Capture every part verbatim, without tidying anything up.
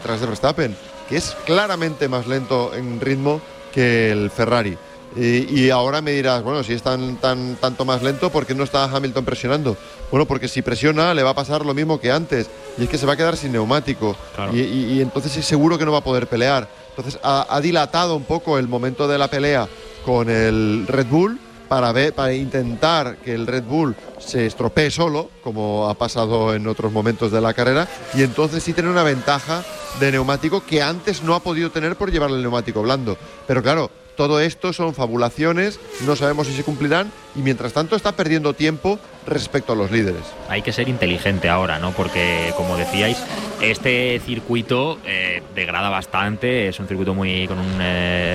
tras de Verstappen, que es claramente más lento en ritmo que el Ferrari. Y, y ahora me dirás, bueno, si es tan, tan, tanto más lento, ¿por qué no está Hamilton presionando? Bueno, porque si presiona le va a pasar lo mismo que antes, y es que se va a quedar sin neumático, claro. y, y, y entonces es seguro que no va a poder pelear. Entonces ha, ha dilatado un poco el momento de la pelea con el Red Bull para, ver, para intentar que el Red Bull se estropee solo, como ha pasado en otros momentos de la carrera, y entonces sí tener una ventaja de neumático que antes no ha podido tener por llevarle el neumático blando. Pero claro, todo esto son fabulaciones, no sabemos si se cumplirán, y mientras tanto está perdiendo tiempo respecto a los líderes. Hay que ser inteligente ahora, ¿no? Porque, como decíais, este circuito eh, degrada bastante, es un circuito muy con un... Eh,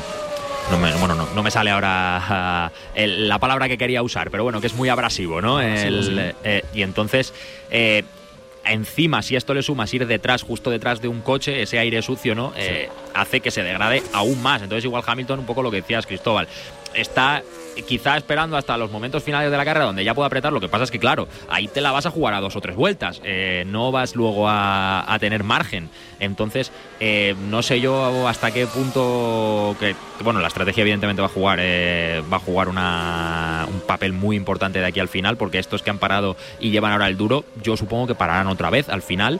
no me, bueno, no, no me sale ahora uh, el, la palabra que quería usar, pero bueno, que es muy abrasivo, ¿no? El, sí, sí. Eh, y entonces... Eh, Encima, si esto le sumas ir detrás, justo detrás de un coche, ese aire sucio, ¿no? Eh, sí. Hace que se degrade aún más. Entonces, igual Hamilton, un poco lo que decías, Cristóbal, está quizá esperando hasta los momentos finales de la carrera donde ya pueda apretar. Lo que pasa es que, claro, ahí te la vas a jugar a dos o tres vueltas. Eh, no vas luego a, a tener margen. Entonces, eh, no sé yo hasta qué punto que, que bueno, la estrategia evidentemente va a jugar eh, va a jugar una, un papel muy importante de aquí al final, porque estos que han parado y llevan ahora el duro, yo supongo que pararán otra vez al final.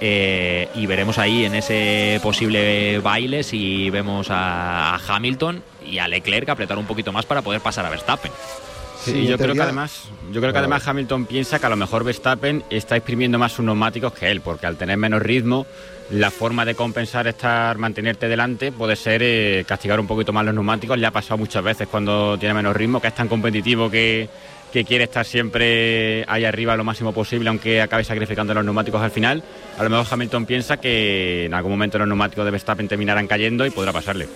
Eh, y veremos ahí en ese posible baile si vemos a, a Hamilton y a Leclerc apretar un poquito más para poder pasar a Verstappen. Sí, sí yo creo que además yo creo que además Hamilton piensa que a lo mejor Verstappen está exprimiendo más sus neumáticos que él, porque al tener menos ritmo, la forma de compensar estar mantenerte delante puede ser eh, castigar un poquito más los neumáticos. Le ha pasado muchas veces cuando tiene menos ritmo, que es tan competitivo que que quiere estar siempre ahí arriba lo máximo posible, aunque acabe sacrificando los neumáticos al final. A lo mejor Hamilton piensa que en algún momento los neumáticos de Verstappen terminarán cayendo y podrá pasarle.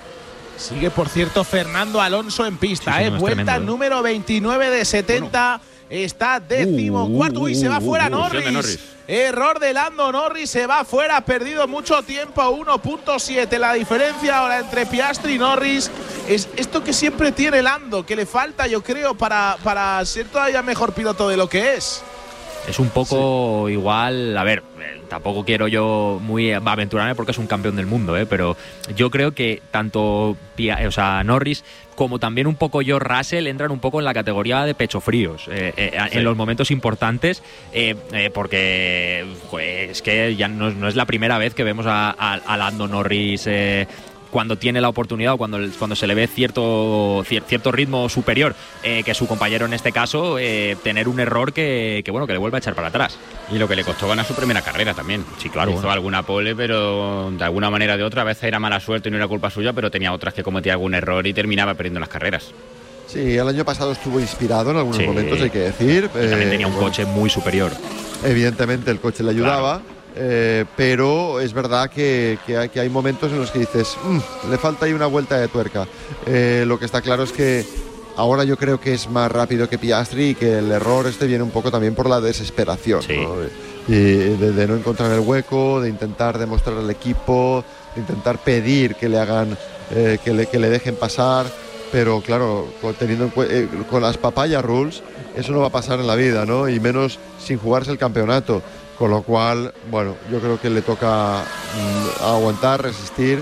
Sigue, por cierto, Fernando Alonso en pista, sí, sí, ¿eh? No, Vuelta tremendo, número veintinueve de setenta. Bueno. Está décimo uh, cuarto. Uy, uh, se va uh, fuera uh, Norris. Norris. Error de Lando Norris, se va fuera, ha perdido mucho tiempo. uno punto siete la diferencia ahora entre Piastri y Norris. Es esto que siempre tiene Lando, que le falta, yo creo, para, para ser todavía mejor piloto de lo que es. Es un poco sí. igual, a ver, tampoco quiero yo muy aventurarme porque es un campeón del mundo, ¿eh? Pero yo creo que tanto o sea, Norris como también un poco George Russell entran un poco en la categoría de pecho fríos eh, eh, sí. en los momentos importantes, eh, eh, porque pues, es que ya no, no es la primera vez que vemos a, a, a Lando Norris eh, cuando tiene la oportunidad o cuando, cuando se le ve cierto, cierto ritmo superior eh, que su compañero en este caso, eh, tener un error que, que bueno que le vuelve a echar para atrás. Y lo que le costó ganar su primera carrera también. Sí, claro. Hizo bueno. alguna pole, pero de alguna manera o de otra, a veces era mala suerte y no era culpa suya, pero tenía otras que cometía algún error y terminaba perdiendo las carreras. Sí, el año pasado estuvo inspirado en algunos sí. momentos, hay que decir. Y también eh, tenía un bueno, coche muy superior. Evidentemente el coche le ayudaba. Claro. Eh, pero es verdad que, que, hay, que hay momentos en los que dices mmm, le falta ahí una vuelta de tuerca. Eh, lo que está claro es que ahora yo creo que es más rápido que Piastri y que el error este viene un poco también por la desesperación, sí. ¿no? Y de, de no encontrar el hueco, de intentar demostrar al equipo, de intentar pedir que le hagan eh, que, le, que le dejen pasar, pero claro, teniendo en cu- eh, con las papaya rules eso no va a pasar en la vida, ¿no? Y menos sin jugarse el campeonato. Con lo cual, bueno, yo creo que le toca mm, aguantar, resistir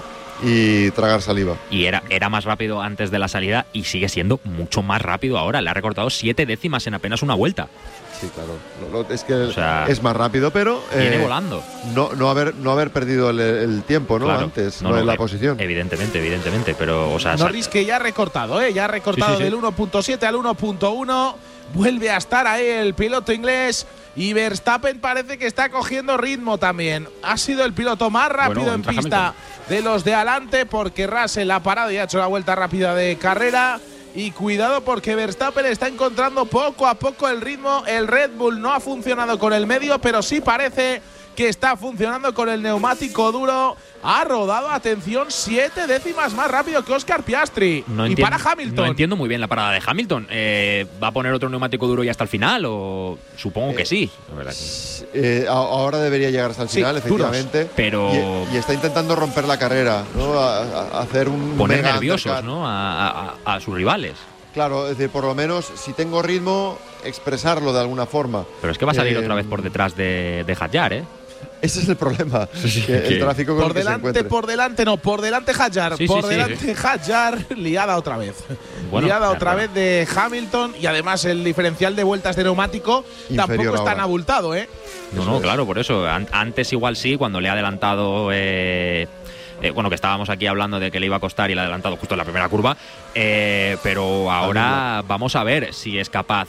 y tragar saliva. Y era, era más rápido antes de la salida y sigue siendo mucho más rápido ahora. Le ha recortado siete décimas en apenas una vuelta. Sí, claro. Lo, lo, es que o sea, es más rápido, pero viene eh, volando. No, no haber, no haber perdido el, el tiempo, ¿no? Claro. Antes, no, no en la eh, posición. Evidentemente, evidentemente, pero o sea, Norris que ya ha recortado, ¿eh? Ya ha recortado sí, sí, sí. del uno punto siete al uno punto uno. Vuelve a estar ahí el piloto inglés. Y Verstappen parece que está cogiendo ritmo también. Ha sido el piloto más rápido bueno, en pista Hamilton. De los de adelante, porque Russell ha parado y ha hecho la vuelta rápida de carrera. Y cuidado porque Verstappen está encontrando poco a poco el ritmo. El Red Bull no ha funcionado con el medio, pero sí parece que está funcionando con el neumático duro. Ha rodado, atención, siete décimas más rápido que Oscar Piastri. No y entiendo, para Hamilton. No entiendo muy bien la parada de Hamilton. Eh, ¿Va a poner otro neumático duro y hasta el final? O supongo eh, que sí. La verdad que... eh, ahora debería llegar hasta el final, sí, efectivamente. Duros, pero y, y está intentando romper la carrera, ¿no? A, a hacer un poner mega nerviosos, undercut. ¿no? A, a, a sus rivales. Claro, es decir, por lo menos si tengo ritmo, expresarlo de alguna forma. Pero es que va a salir eh, otra vez por detrás de, de Hadjar, ¿eh? Ese es el problema. Sí, que el tráfico con por el que delante, se encuentre. por delante, no, por delante Hadjar, sí, por sí, delante sí. Hadjar, liada otra vez. Bueno, liada claro, otra bueno. vez de Hamilton y además el diferencial de vueltas de neumático Inferior tampoco es tan ahora. abultado, ¿eh? No, no, claro, por eso. An- antes igual sí, cuando le ha adelantado. Eh, eh, bueno, que estábamos aquí hablando de que le iba a costar y le ha adelantado justo en la primera curva. Eh, pero ahora vamos a ver si es capaz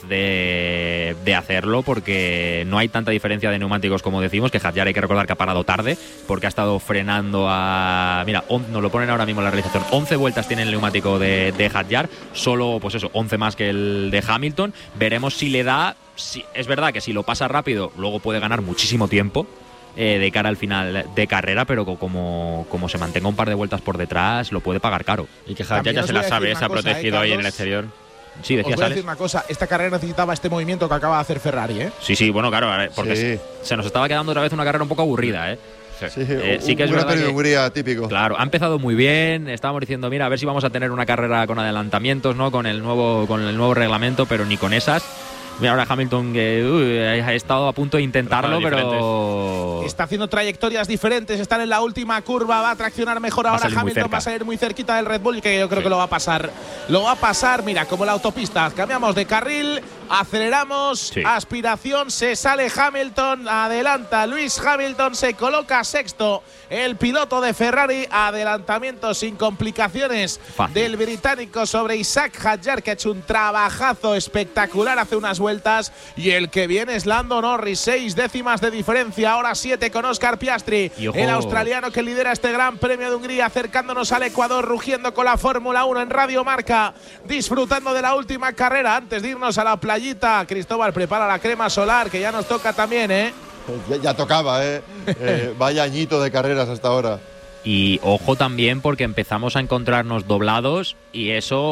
de, de hacerlo, porque no hay tanta diferencia de neumáticos como decimos. Que Hadjar hay que recordar que ha parado tarde, porque ha estado frenando a. Mira, on, nos lo ponen ahora mismo en la realización. once vueltas tiene el neumático de, de Hadjar, solo, pues eso, once más que el de Hamilton. Veremos si le da. Si, es verdad que si lo pasa rápido, luego puede ganar muchísimo tiempo eh, de cara al final de carrera, pero co- como, como se mantenga un par de vueltas por detrás, lo puede pagar caro. Y que Hadjar También ya os se voy la a sabe, decir se ha una cosa, protegido ¿eh, ahí en el Carlos? exterior. Sí, Os decías, voy a Alex. decir una cosa, esta carrera necesitaba este movimiento que acaba de hacer Ferrari, ¿eh? Sí, sí, bueno, claro, eh, porque Sí. se, se nos estaba quedando otra vez una carrera un poco aburrida, ¿eh? Sí, Eh, un, sí que es un Gran verdad Premio de que- Hungría típico. Claro, ha empezado muy bien. Estábamos diciendo, mira, a ver si vamos a tener una carrera con adelantamientos, ¿no? Con el nuevo, con el nuevo reglamento, pero ni con esas. Mira, ahora Hamilton que uy, ha estado a punto de intentarlo, Pero pero. Está haciendo trayectorias diferentes, están en la última curva, va a traccionar mejor Va a ahora salir muy Hamilton, cerca. va a salir muy cerquita del Red Bull, que yo creo Sí. que lo va a pasar. Lo va a pasar, mira, como la autopista, cambiamos de carril, aceleramos, Sí. aspiración, se sale Hamilton, adelanta Luis Hamilton, se coloca sexto el piloto de Ferrari, adelantamiento sin complicaciones Fácil. del británico sobre Isaac Hadjar, que ha hecho un trabajazo espectacular hace unas vueltas, y el que viene es Lando Norris, seis décimas de diferencia, ahora siete con Oscar Piastri, Y ojo- el australiano que lidera este Gran Premio de Hungría, acercándonos al Ecuador, rugiendo con la Fórmula uno en Radio Marca, disfrutando de la última carrera antes de irnos a la playita. Cristóbal, prepara la crema solar, que ya nos toca también, ¿eh? Ya, ya tocaba, ¿eh? eh vaya añito de carreras hasta ahora. Y ojo también, porque empezamos a encontrarnos doblados y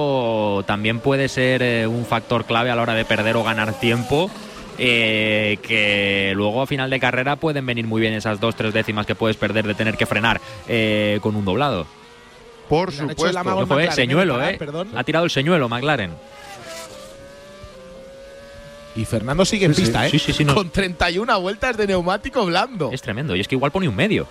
eso también puede ser eh, un factor clave a la hora de perder o ganar tiempo. Eh, que luego a final de carrera pueden venir muy bien esas dos, tres décimas que puedes perder de tener que frenar eh, con un doblado. Por Le han hecho el supuesto. amago Ojo, eh, McLaren, señuelo, parar, eh. perdón. Ha tirado el señuelo McLaren. Y Fernando sigue en Sí, sí. pista, ¿eh? Sí, sí, sí, no. Con treinta y una vueltas de neumático blando. Es tremendo. Y es que igual pone un medio.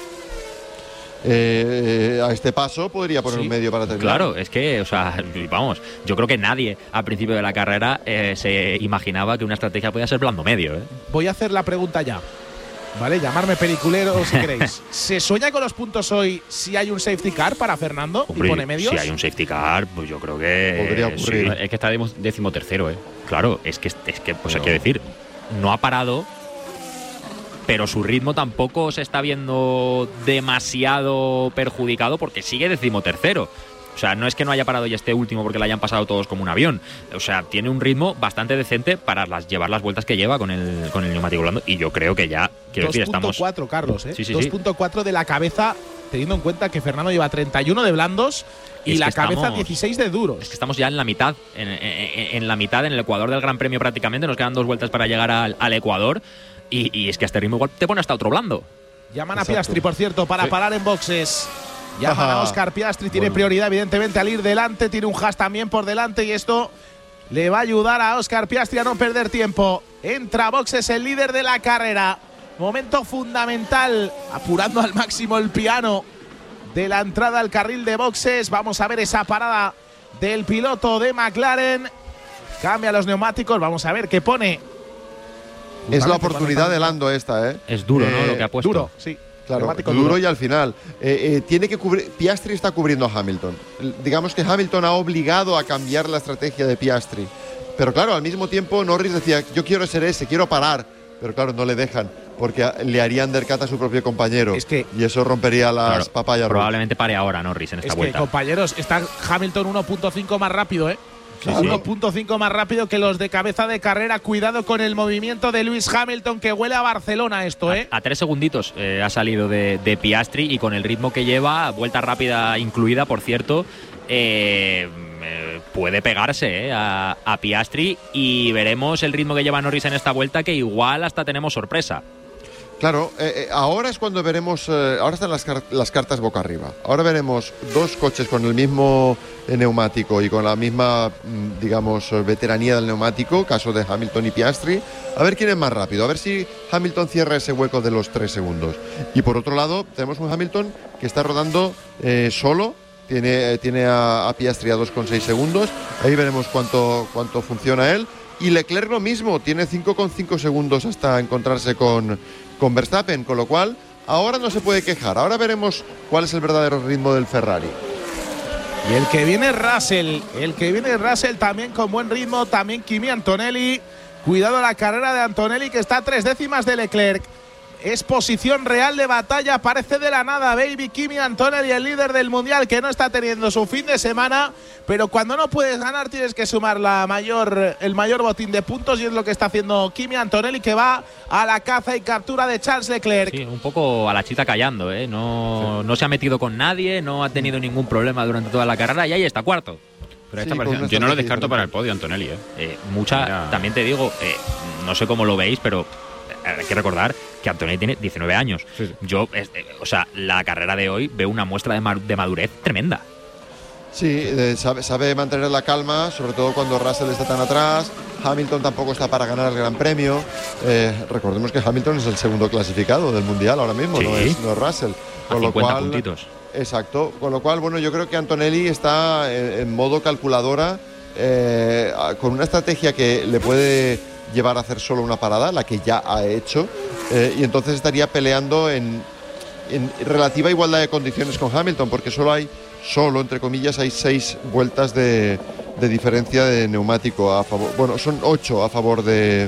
Eh, a este paso podría poner Sí. un medio para terminar. Claro, es que, o sea, vamos, yo creo que nadie al principio de la carrera eh, se imaginaba que una estrategia podía ser blando medio, ¿eh? Voy a hacer la pregunta ya. ¿Vale? Llamarme periculero si queréis. ¿Se sueña con los puntos hoy si hay un safety car para Fernando Hombre, y pone medios? si hay un safety car, pues yo creo que Podría ocurrir. sí. Es que está décimo tercero, ¿eh? Claro, es que, es que pues hay No. que decir, no ha parado, pero su ritmo tampoco se está viendo demasiado perjudicado porque sigue decimotercero. O sea, no es que no haya parado y esté último porque le hayan pasado todos como un avión. O sea, tiene un ritmo bastante decente para las, llevar las vueltas que lleva con el, con el neumático blando. Y yo creo que ya, quiero decir, dos punto estamos… cuatro, Carlos, ¿eh? Sí, sí, sí. dos punto cuatro de la cabeza, teniendo en cuenta que Fernando lleva treinta y uno de blandos y Es la que cabeza estamos- dieciséis de duros. Es que estamos ya en la mitad, en, en- en la mitad, en el Ecuador del Gran Premio prácticamente. Nos quedan dos vueltas para llegar al, al Ecuador. Y, y es que a este ritmo igual te pone hasta otro blando. Llaman a Exacto. Piastri, por cierto, para Sí. parar en boxes. Llaman a Ajá. Oscar Piastri, tiene Bueno. prioridad evidentemente al ir delante, tiene un Haas también por delante y esto le va a ayudar a Oscar Piastri a no perder tiempo. Entra a boxes el líder de la carrera. Momento fundamental, apurando al máximo el piano de la entrada al carril de boxes. Vamos a ver esa parada del piloto de McLaren. Cambia los neumáticos, vamos a ver qué pone. Es la oportunidad de Lando esta, ¿eh? Es duro, ¿no? Eh, Lo que ha puesto. Duro, sí. Claro, Neumático duro, duro. y al final. Eh, eh, tiene que cubrir. Piastri está cubriendo a Hamilton. L- Digamos que Hamilton ha obligado a cambiar la estrategia de Piastri. Pero claro, al mismo tiempo Norris decía, yo quiero ser ese, quiero parar. Pero claro, no le dejan, porque a- le haría undercut a su propio compañero. Es que- y eso rompería las Claro, papayas. probablemente pare ahora Norris en esta Es que, vuelta. compañeros, está Hamilton uno punto cinco más rápido, ¿eh? Claro. uno punto cinco más rápido que los de cabeza de carrera. Cuidado con el movimiento de Lewis Hamilton, que huele a Barcelona esto, ¿eh? A, a tres segunditos eh, ha salido de, de Piastri y con el ritmo que lleva, vuelta rápida incluida, por cierto, eh, eh, puede pegarse eh, a, a Piastri y veremos el ritmo que lleva Norris en esta vuelta, que igual hasta tenemos sorpresa. Claro, eh, eh, ahora es cuando veremos, eh, ahora están las, car- las cartas boca arriba. Ahora veremos dos coches con el mismo eh, neumático y con la misma, mm, digamos, eh, veteranía del neumático, caso de Hamilton y Piastri. A ver quién es más rápido, a ver si Hamilton cierra ese hueco de los tres segundos. Y por otro lado, tenemos un Hamilton que está rodando eh, solo, tiene, eh, tiene a, a Piastri a dos coma seis segundos. Ahí veremos cuánto, cuánto funciona él. Y Leclerc lo mismo, tiene cinco coma cinco segundos hasta encontrarse con, con Verstappen, con lo cual ahora no se puede quejar. Ahora veremos cuál es el verdadero ritmo del Ferrari. Y el que viene es Russell, el que viene es Russell también con buen ritmo, también Kimi Antonelli. Cuidado la carrera de Antonelli que está a tres décimas de Leclerc. Es posición real de batalla, parece de la nada, baby. Kimi Antonelli, el líder del mundial, que no está teniendo su fin de semana, pero cuando no puedes ganar tienes que sumar la mayor, el mayor botín de puntos, y es lo que está haciendo Kimi Antonelli, que va a la caza y captura de Charles Leclerc. Sí, un poco a la chita callando, ¿eh? No, sí. no se ha metido con nadie, no ha tenido ningún problema durante toda la carrera y ahí está cuarto. Pero sí, esta yo no lo descarto para el podio, Antonelli. ¿eh? Eh, mucha, Mira. También te digo, eh, no sé cómo lo veis, pero hay que recordar que Antonelli tiene diecinueve años. Sí, sí. Yo, eh, o sea, la carrera de hoy veo una muestra de, ma- de madurez tremenda. Sí, eh, sabe, sabe mantener la calma, sobre todo cuando Russell está tan atrás. Hamilton tampoco está para ganar el Gran Premio. Eh, recordemos que Hamilton es el segundo clasificado del Mundial ahora mismo, sí. no, es, no es Russell. Con lo cual, puntitos. Exacto, con lo cual, bueno, yo creo que Antonelli está en, en modo calculadora, eh, con una estrategia que le puede llevar a hacer solo una parada, la que ya ha hecho, eh, y entonces estaría peleando en, en relativa igualdad de condiciones con Hamilton, porque solo hay, solo entre comillas, hay seis vueltas de, de diferencia de neumático a favor, bueno, son ocho a favor de,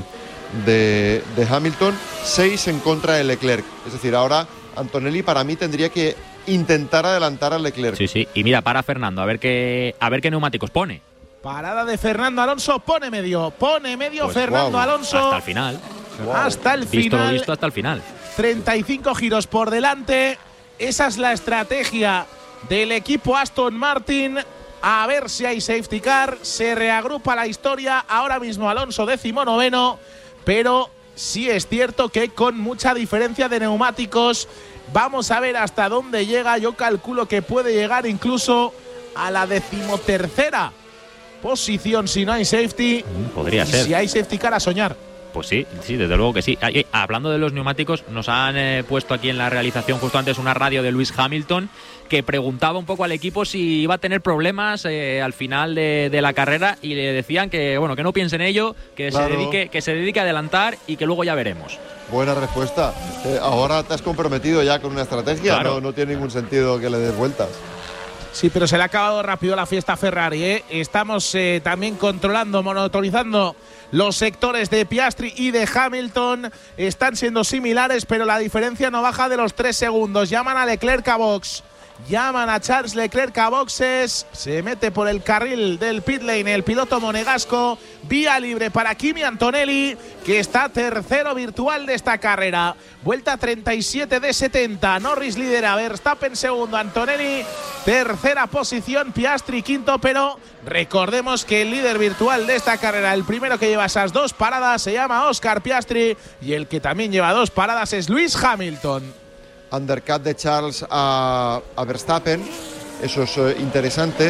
de, de Hamilton, seis en contra de Leclerc, es decir, ahora Antonelli para mí tendría que intentar adelantar a Leclerc. Sí, sí, y mira, para Fernando, a ver qué, a ver qué neumáticos pone. Parada de Fernando Alonso, pone medio, pone medio pues, Fernando wow, Alonso. Hasta el final. Wow. Hasta el visto final. Lo visto hasta el final. treinta y cinco giros por delante. Esa es la estrategia del equipo Aston Martin. A ver si hay safety car. Se reagrupa la historia. Ahora mismo Alonso decimonoveno. Pero sí es cierto que con mucha diferencia de neumáticos. Vamos a ver hasta dónde llega. Yo calculo que puede llegar incluso a la decimotercera posición si no hay safety. Podría y ser. Si hay safety car, a soñar. Pues sí, sí, desde luego que sí. Ah, eh, hablando de los neumáticos, nos han eh, puesto aquí en la realización justo antes una radio de Lewis Hamilton que preguntaba un poco al equipo si iba a tener problemas eh, al final de, de la carrera, y le decían que bueno, que no piense en ello, que claro. se dedique, que se dedique a adelantar y que luego ya veremos. Buena respuesta. Eh, ahora te has comprometido ya con una estrategia, claro. no, no tiene ningún sentido que le des vueltas. Sí, pero se le ha acabado rápido la fiesta Ferrari, ¿eh? Estamos eh, también controlando, monitorizando los sectores de Piastri y de Hamilton. Están siendo similares, pero la diferencia no baja de los tres segundos. Llaman a Leclerc a box. Llaman a Charles Leclerc a boxes. Se mete por el carril del pit lane el piloto monegasco. Vía libre para Kimi Antonelli, que está tercero virtual de esta carrera. Vuelta treinta y siete de setenta. Norris lidera, Verstappen segundo, Antonelli tercera posición, Piastri quinto, pero recordemos que el líder virtual de esta carrera, el primero que lleva esas dos paradas, se llama Oscar Piastri, y el que también lleva dos paradas es Lewis Hamilton. Undercut de Charles a, a Verstappen, eso es eh, interesante,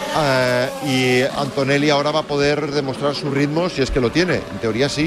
eh, y Antonelli ahora va a poder demostrar su ritmo si es que lo tiene, en teoría sí.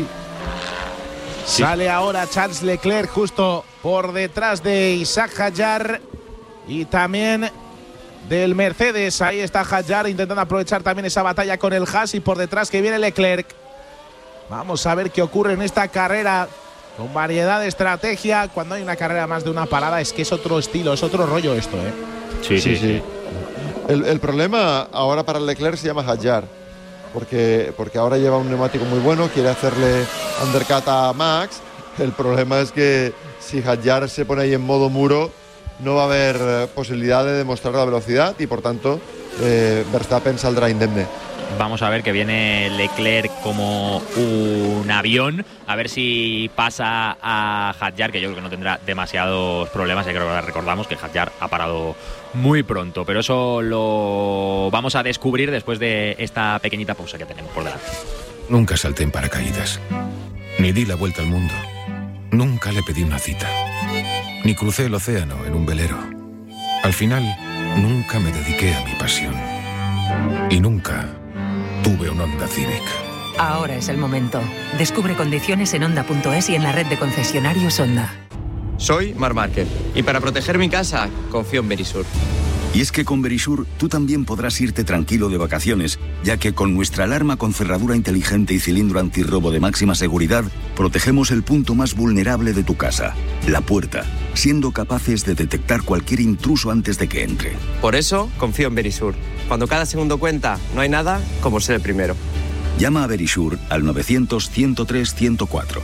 sí. Sale ahora Charles Leclerc justo por detrás de Isaac Hadjar y también del Mercedes. Ahí está Hadjar intentando aprovechar también esa batalla con el Haas, y por detrás que viene Leclerc. Vamos a ver qué ocurre en esta carrera. Con variedad de estrategia, cuando hay una carrera más de una parada, es que es otro estilo, es otro rollo esto, ¿eh? Sí, sí, sí. sí. El, el problema ahora para Leclerc se llama Hadjar, porque, porque ahora lleva un neumático muy bueno, quiere hacerle undercut a Max. El problema es que si Hadjar se pone ahí en modo muro, no va a haber posibilidad de demostrar la velocidad y por tanto eh, Verstappen saldrá indemne. Vamos a ver que viene Leclerc como un avión, a ver si pasa a Hadjar, que yo creo que no tendrá demasiados problemas. Ya creo que recordamos que Hadjar ha parado muy pronto, pero eso lo vamos a descubrir después de esta pequeñita pausa que tenemos por delante. Nunca salté en paracaídas, ni di la vuelta al mundo, Nunca le pedí una cita, ni crucé el océano en un velero. Al final, nunca me dediqué a mi pasión. Y nunca tuve un Honda Civic. Ahora es el momento. Descubre condiciones en Honda punto es y en la red de concesionarios Honda. Soy Marc Márquez y para proteger mi casa confío en Verisur. Y es que con Verisur tú también podrás irte tranquilo de vacaciones, ya que con nuestra alarma con cerradura inteligente y cilindro antirrobo de máxima seguridad, protegemos el punto más vulnerable de tu casa, la puerta, siendo capaces de detectar cualquier intruso antes de que entre. Por eso confío en Verisur. Cuando cada segundo cuenta, no hay nada como ser el primero. Llama a Verisur al novecientos, ciento tres, ciento cuatro.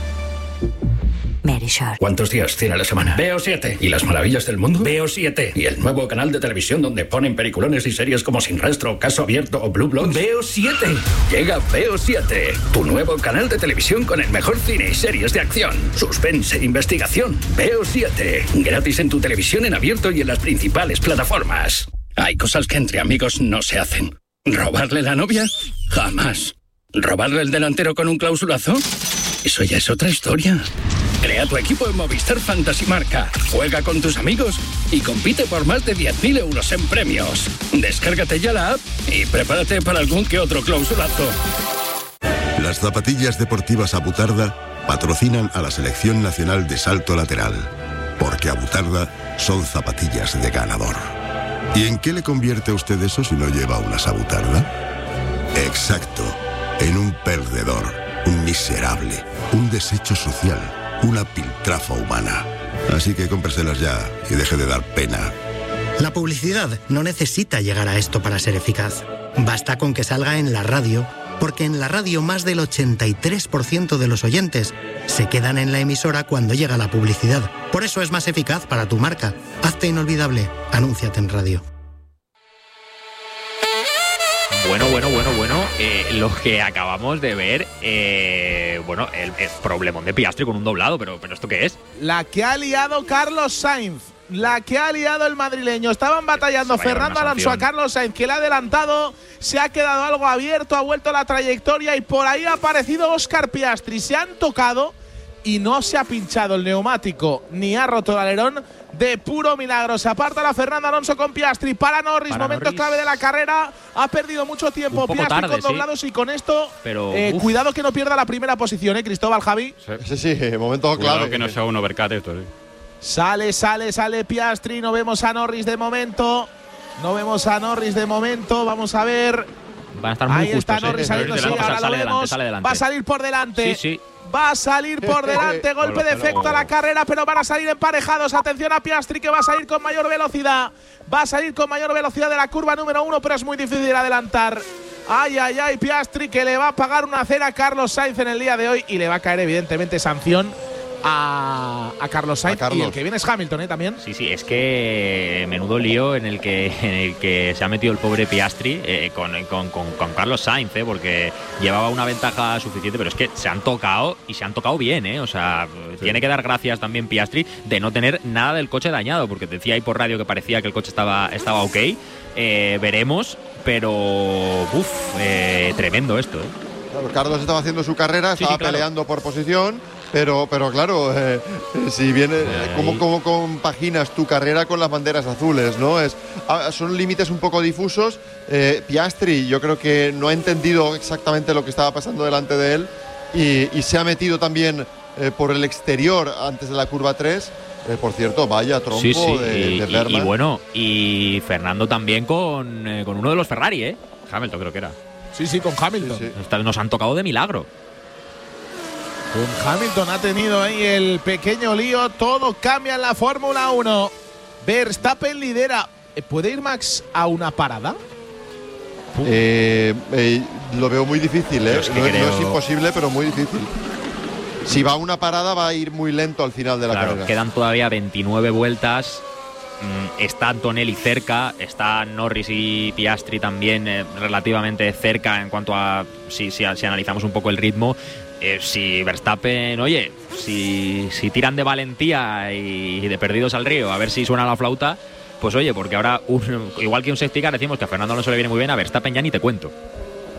Verisur. ¿Cuántos días tiene la semana? Veo siete. ¿Y las maravillas del mundo? Veo siete. ¿Y el nuevo canal de televisión donde ponen peliculones y series como Sin Rastro, Caso Abierto o Blue Bloods? Veo siete. Llega Veo siete, tu nuevo canal de televisión con el mejor cine y series de acción, suspense e investigación. Veo siete. Gratis en tu televisión en abierto y en las principales plataformas. Hay cosas que entre amigos no se hacen. ¿Robarle la novia? Jamás. ¿Robarle el delantero con un clausulazo? Eso ya es otra historia. Crea tu equipo en Movistar Fantasy Marca. Juega con tus amigos y compite por más de diez mil euros en premios. Descárgate ya la app y prepárate para algún que otro clausulazo. Las zapatillas deportivas Abutarda patrocinan a la Selección Nacional de Salto Lateral. Porque Abutarda son zapatillas de ganador. ¿Y en qué le convierte a usted eso si no lleva unas Abutarda? Exacto, en un perdedor, un miserable, un desecho social, una piltrafa humana. Así que cómpreselas ya y deje de dar pena. La publicidad no necesita llegar a esto para ser eficaz. Basta con que salga en la radio, porque en la radio más del ochenta y tres por ciento de los oyentes se quedan en la emisora cuando llega la publicidad. Por eso es más eficaz para tu marca. Hazte inolvidable. Anúnciate en radio. Bueno, bueno, bueno, bueno, eh, lo que acabamos de ver, eh, bueno, el, el problemón de Piastri con un doblado, pero, pero ¿esto qué es? La que ha liado Carlos Sainz, la que ha liado el madrileño. Estaban batallando Fernando Alonso a Carlos Sainz, que le ha adelantado, se ha quedado algo abierto, ha vuelto la trayectoria y por ahí ha aparecido Óscar Piastri. Se han tocado y no se ha pinchado el neumático ni ha roto el alerón. De puro milagro. Se aparta la Fernando Alonso con Piastri. Para Norris, para momento Norris. clave de la carrera. Ha perdido mucho tiempo Piastri tarde, con doblados sí. y con esto. Pero, eh, cuidado que no pierda la primera posición, ¿eh, Cristóbal, Javi? Sí, sí, momento Cuidado clave. que no sea un overcut esto, sí. Sale, sale, sale Piastri. No vemos a Norris de momento. No vemos a Norris de momento. Vamos a ver. Van a estar muy Ahí justos, está Norris eh. saliendo, sí, ahora lo sale vemos. delante, sale delante. Va a salir por delante. Sí, sí. Va a salir por delante, golpe de efecto a la carrera, pero van a salir emparejados. Atención a Piastri, que va a salir con mayor velocidad. Va a salir con mayor velocidad de la curva número uno, pero es muy difícil adelantar. Ay, ay, ay, Piastri, que le va a pagar una cera a Carlos Sainz en el día de hoy y le va a caer evidentemente sanción a, a Carlos Sainz. A Carlos. Y el que viene es Hamilton, ¿eh? También. Sí, sí, es que menudo lío en el que, en el que se ha metido el pobre Piastri eh, con, con, con, con Carlos Sainz, eh, porque llevaba una ventaja suficiente, pero es que se han tocado y se han tocado bien, eh, o sea, sí. Tiene que dar gracias también Piastri de no tener nada del coche dañado, porque decía ahí por radio que parecía que el coche estaba, estaba ok, eh, veremos, pero uff, eh, tremendo esto, eh. Claro, Carlos estaba haciendo su carrera, Sí, estaba sí, claro. peleando por posición. Pero, pero claro, eh, si viene, eh, ¿cómo, ¿cómo compaginas tu carrera con las banderas azules, no? Es, ah, son límites un poco difusos. Eh, Piastri, yo creo que no ha entendido exactamente lo que estaba pasando delante de él y, y se ha metido también eh, por el exterior antes de la curva tres. Eh, por cierto, vaya trompo Sí, sí, de, y, de y- Berman. y bueno, y Fernando también con, eh, con uno de los Ferrari, ¿eh? Hamilton creo que era. Sí, sí, con Hamilton. Sí, sí. Esta- Nos han tocado de milagro. Con Hamilton ha tenido ahí el pequeño lío. Todo cambia en la Fórmula uno. Verstappen lidera. Eh, ¿Puede ir Max a una parada? Eh, eh, lo veo muy difícil, ¿eh? Yo es que no, no creo- es imposible, pero muy difícil. Si va a una parada, va a ir muy lento al final de la Claro, carrera. quedan todavía veintinueve vueltas. Mm, está Antonelli cerca, está Norris y Piastri también eh, relativamente cerca en cuanto a si, si, si analizamos un poco el ritmo. Eh, si Verstappen, oye, si, si tiran de valentía y, y de perdidos al río, a ver si suena la flauta, pues oye, porque ahora, un- igual que un safety car, decimos que a Fernando Alonso le viene muy bien, a Verstappen ya ni te cuento.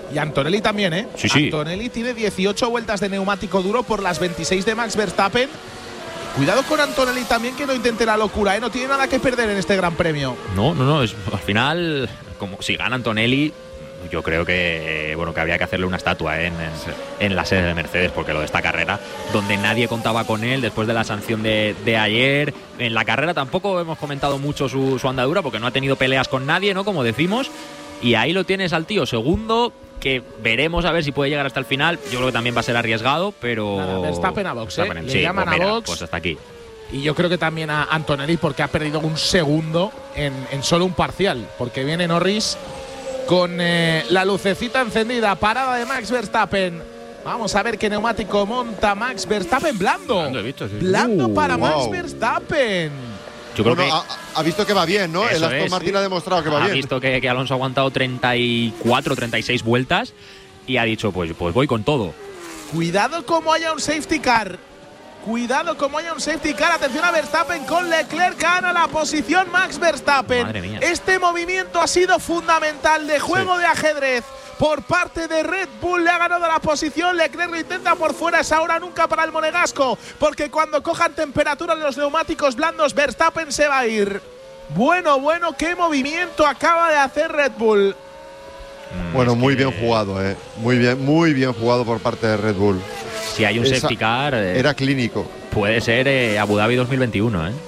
Y Antonelli también, ¿eh? Sí, sí. Antonelli tiene dieciocho vueltas de neumático duro por las veintiséis de Max Verstappen. Cuidado con Antonelli también, que no intente la locura, ¿eh? No tiene nada que perder en este Gran Premio. No, no, no. Es, al final, como si gana Antonelli, yo creo que bueno que habría que hacerle una estatua, ¿eh? en, en, en la sede de Mercedes, porque lo de esta carrera, donde nadie contaba con él después de la sanción de, de ayer. En la carrera tampoco hemos comentado mucho su, su andadura, porque no ha tenido peleas con nadie, ¿no? Como decimos. Y ahí lo tienes al tío segundo, que veremos a ver si puede llegar hasta el final. Yo creo que también va a ser arriesgado, pero… Nada, Verstappen a box, ¿eh? Verstappen, Le sí, llaman pues mira, a box. pues hasta aquí. Y yo creo que también a Antonelli, porque ha perdido un segundo en, en solo un parcial. Porque viene Norris con eh, la lucecita encendida. Parada de Max Verstappen. Vamos a ver qué neumático monta Max Verstappen. Blando. Blando, he visto, sí. Blando Uh, para Max wow. Verstappen. Yo creo Bueno, que ha, ha visto que va bien, ¿no? Eso El Aston es, Martin sí. ha demostrado que va ha bien. visto que, que Alonso ha aguantado treinta y cuatro, treinta y seis vueltas y ha dicho, pues, pues voy con todo. Cuidado como haya un safety car. Cuidado como haya un safety car. Atención a Verstappen con Leclerc. Gana la posición Max Verstappen. Madre mía. Este movimiento ha sido fundamental de juego Sí. de ajedrez por parte de Red Bull. Le ha ganado la posición. Leclerc lo intenta por fuera. Es ahora nunca para el monegasco, porque cuando cojan temperatura en los neumáticos blandos, Verstappen se va a ir. Bueno, bueno, qué movimiento acaba de hacer Red Bull. Mm, Bueno, es muy que bien jugado, ¿eh? Muy bien, muy bien jugado por parte de Red Bull. Si hay un Esa- safety car, eh, Era clínico. puede ser eh, Abu Dhabi dos mil veintiuno, ¿eh?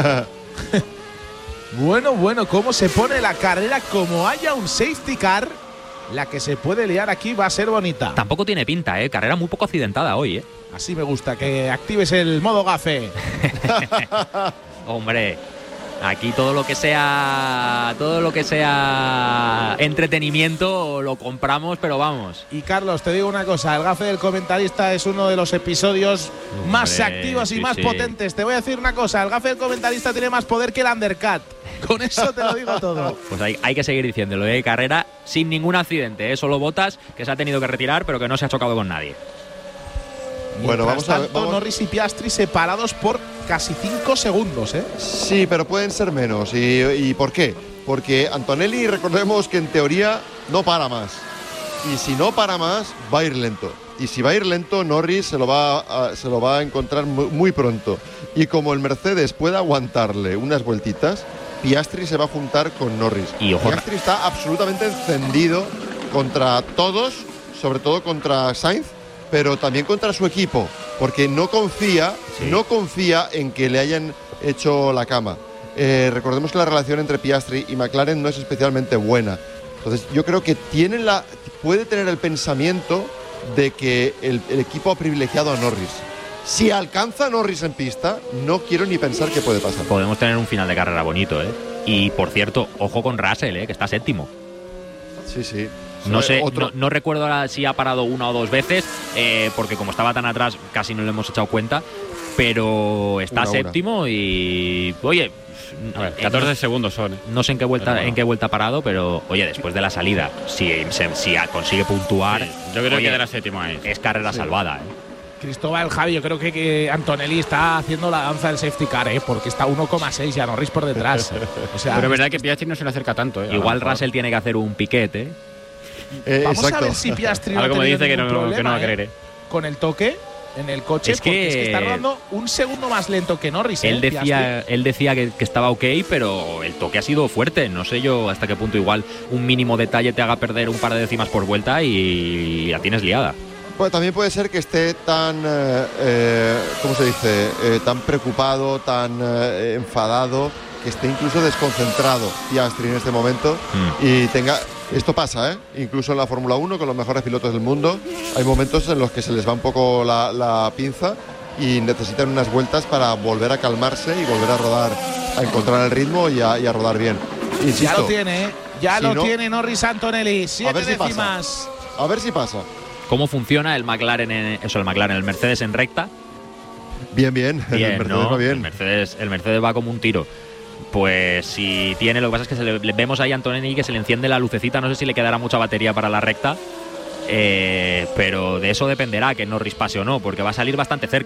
Bueno, bueno, cómo se pone la carrera. Como haya un safety car, la que se puede liar aquí va a ser bonita. Tampoco tiene pinta, ¿eh? Carrera muy poco accidentada hoy, ¿eh? Así me gusta, que actives el modo gafe. Hombre, aquí todo lo que sea todo lo que sea entretenimiento lo compramos, pero vamos. Y Carlos, te digo una cosa, el gafe del comentarista es uno de los episodios Hombre, más activos y sí, más sí. potentes. Te voy a decir una cosa, el gafe del comentarista tiene más poder que el undercut. Con eso te lo digo todo. Pues hay, hay que seguir diciéndolo, ¿eh? Carrera sin ningún accidente, ¿eh? Solo Bottas, que se ha tenido que retirar, pero que no se ha chocado con nadie. Bueno, Mientras vamos a ver, tanto, vamos- Norris y Piastri separados por casi cinco segundos, ¿eh? Sí, pero pueden ser menos. ¿Y, y por qué? Porque Antonelli, recordemos que en teoría no para más. Y si no para más, va a ir lento. Y si va a ir lento, Norris se lo va a, se lo va a encontrar muy, muy pronto. Y como el Mercedes puede aguantarle unas vueltitas, Piastri se va a juntar con Norris. Y ojo, Piastri está absolutamente encendido contra todos, sobre todo contra Sainz, pero también contra su equipo, porque no confía, Sí. no confía en que le hayan hecho la cama. Eh, recordemos que la relación entre Piastri y McLaren no es especialmente buena. Entonces yo creo que tiene la, puede tener el pensamiento de que el, el equipo ha privilegiado a Norris. Si alcanza a Norris en pista, no quiero ni pensar qué puede pasar. Podemos tener un final de carrera bonito, ¿eh? Y por cierto, ojo con Russell, ¿eh? Que está séptimo. Sí, sí. No sé, Otro- no, no recuerdo ahora si ha parado una o dos veces, eh, porque como estaba tan atrás casi no le hemos echado cuenta, pero está Una, una. séptimo y oye, A ver, eh, catorce no, segundos son. ¿eh? no sé en qué vuelta Pero bueno. en qué vuelta ha parado, pero oye, después de la salida, si, se- si a- consigue puntuar, Sí, yo creo oye, que quedará séptimo ahí. es carrera salvada, ¿eh? Cristóbal, Javi, yo creo que, que Antonelli está haciendo la danza del safety car, ¿eh? Porque está uno coma seis y a Norris por detrás. O sea, Pero es verdad que Piastri no se le acerca tanto. ¿eh? A lo Igual mejor. Russell tiene que hacer un piquete, ¿eh? Eh, vamos exacto. a ver si Piastri no Algo ha me tenido dice que ningún no, que no problema, va a ¿eh? querer. ¿eh? Con el toque en el coche, Es que- porque es que está rodando un segundo más lento que Norris. Él ¿eh? decía, él decía que, que estaba ok, pero el toque ha sido fuerte. No sé yo hasta qué punto igual un mínimo detalle te haga perder un par de décimas por vuelta y la tienes liada. Pues también puede ser que esté tan, eh, eh, ¿cómo se dice? Eh, tan preocupado, tan eh, enfadado, que esté incluso desconcentrado Piastri en este momento Mm. y tenga… Esto pasa, ¿eh? Incluso en la Fórmula uno, con los mejores pilotos del mundo, hay momentos en los que se les va un poco la, la pinza y necesitan unas vueltas para volver a calmarse y volver a rodar, a encontrar el ritmo y a, y a rodar bien. Insisto, Ya lo tiene, ¿eh? Ya si lo no- tiene Norris Antonelli. Siete ver si pasa. décimas. a ver si pasa. ¿Cómo funciona el McLaren, en, eso, el McLaren, el Mercedes en recta? Bien, bien. Bien, el Mercedes ¿no? va bien. El Mercedes, el Mercedes va como un tiro. Pues si tiene, lo que pasa es que se le, le vemos ahí a Antonelli que se le enciende la lucecita, no sé si le quedará mucha batería para la recta, eh, pero de eso dependerá que Norris pase o no, porque va a salir bastante cerca.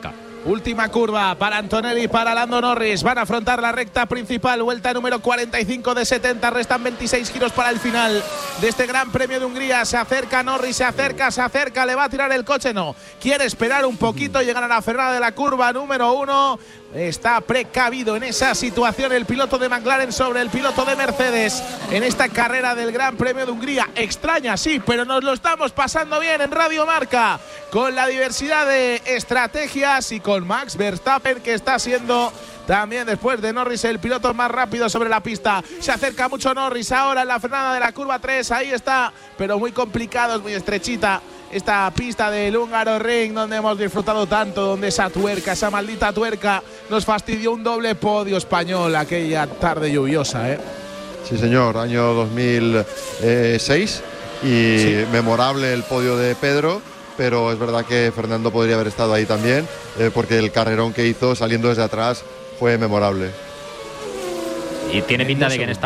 Última curva para Antonelli y para Lando Norris. Van a afrontar la recta principal, vuelta número cuarenta y cinco de setenta. Restan veintiséis giros para el final de este Gran Premio de Hungría. Se acerca Norris, se acerca, se acerca. ¿Le va a tirar el coche? No. Quiere esperar un poquito, llegar a la frenada de la curva número uno. Está precavido en esa situación el piloto de McLaren sobre el piloto de Mercedes en esta carrera del Gran Premio de Hungría. Extraña, sí, pero nos lo estamos pasando bien en Radio Marca con la diversidad de estrategias y con Max Verstappen, que está siendo también, después de Norris, el piloto más rápido sobre la pista. Se acerca mucho Norris ahora en la frenada de la curva tres. Ahí está, pero muy complicado, es muy estrechita esta pista del Húngaro Ring, donde hemos disfrutado tanto, donde esa tuerca, esa maldita tuerca, nos fastidió un doble podio español aquella tarde lluviosa, ¿eh? Sí, señor, año dos mil seis y sí, memorable el podio de Pedro, pero es verdad que Fernando podría haber estado ahí también, eh, porque el carrerón que hizo saliendo desde atrás fue memorable. Y tiene pinta de que en esta